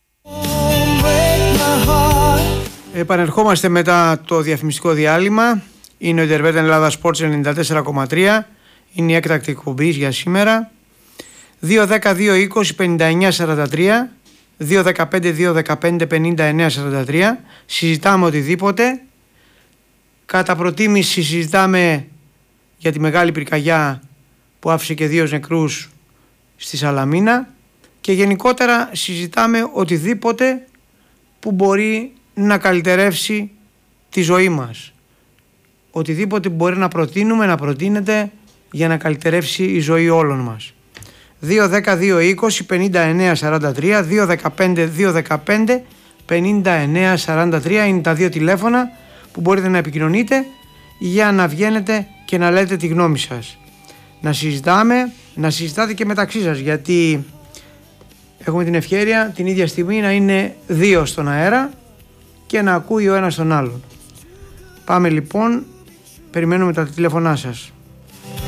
Επανερχόμαστε μετά το διαφημιστικό διάλειμμα. Είναι ο Ιντερβέτεν Ελλάδα Sports ενενήντα τέσσερα κόμμα τρία. Είναι η έκτακτη εκπομπή για σήμερα. δύο ένα μηδέν δύο είκοσι πενήντα εννιά σαράντα τρία, δύο ένα πέντε δύο ένα πέντε πενήντα εννιά σαράντα τρία. Συζητάμε οτιδήποτε. Κατά προτίμηση συζητάμε για τη μεγάλη πυρκαγιά που άφησε και δύο νεκρούς στη Σαλαμίνα και γενικότερα συζητάμε οτιδήποτε που μπορεί να καλυτερεύσει τη ζωή μας. Οτιδήποτε που μπορεί να προτείνουμε, να προτείνεται για να καλυτερεύσει η ζωή όλων μας. δύο ένα δύο είκοσι πενήντα εννιά σαράντα τρία, δύο ένα πέντε δύο ένα πέντε πενήντα εννιά σαράντα τρία είναι τα δύο τηλέφωνα που μπορείτε να επικοινωνείτε για να βγαίνετε και να λέτε τη γνώμη σας. Να συζητάμε, να συζητάτε και μεταξύ σας, γιατί έχουμε την ευκαιρία την ίδια στιγμή να είναι δύο στον αέρα και να ακούει ο ένας τον άλλον. Πάμε λοιπόν, περιμένουμε τα τηλέφωνά σας.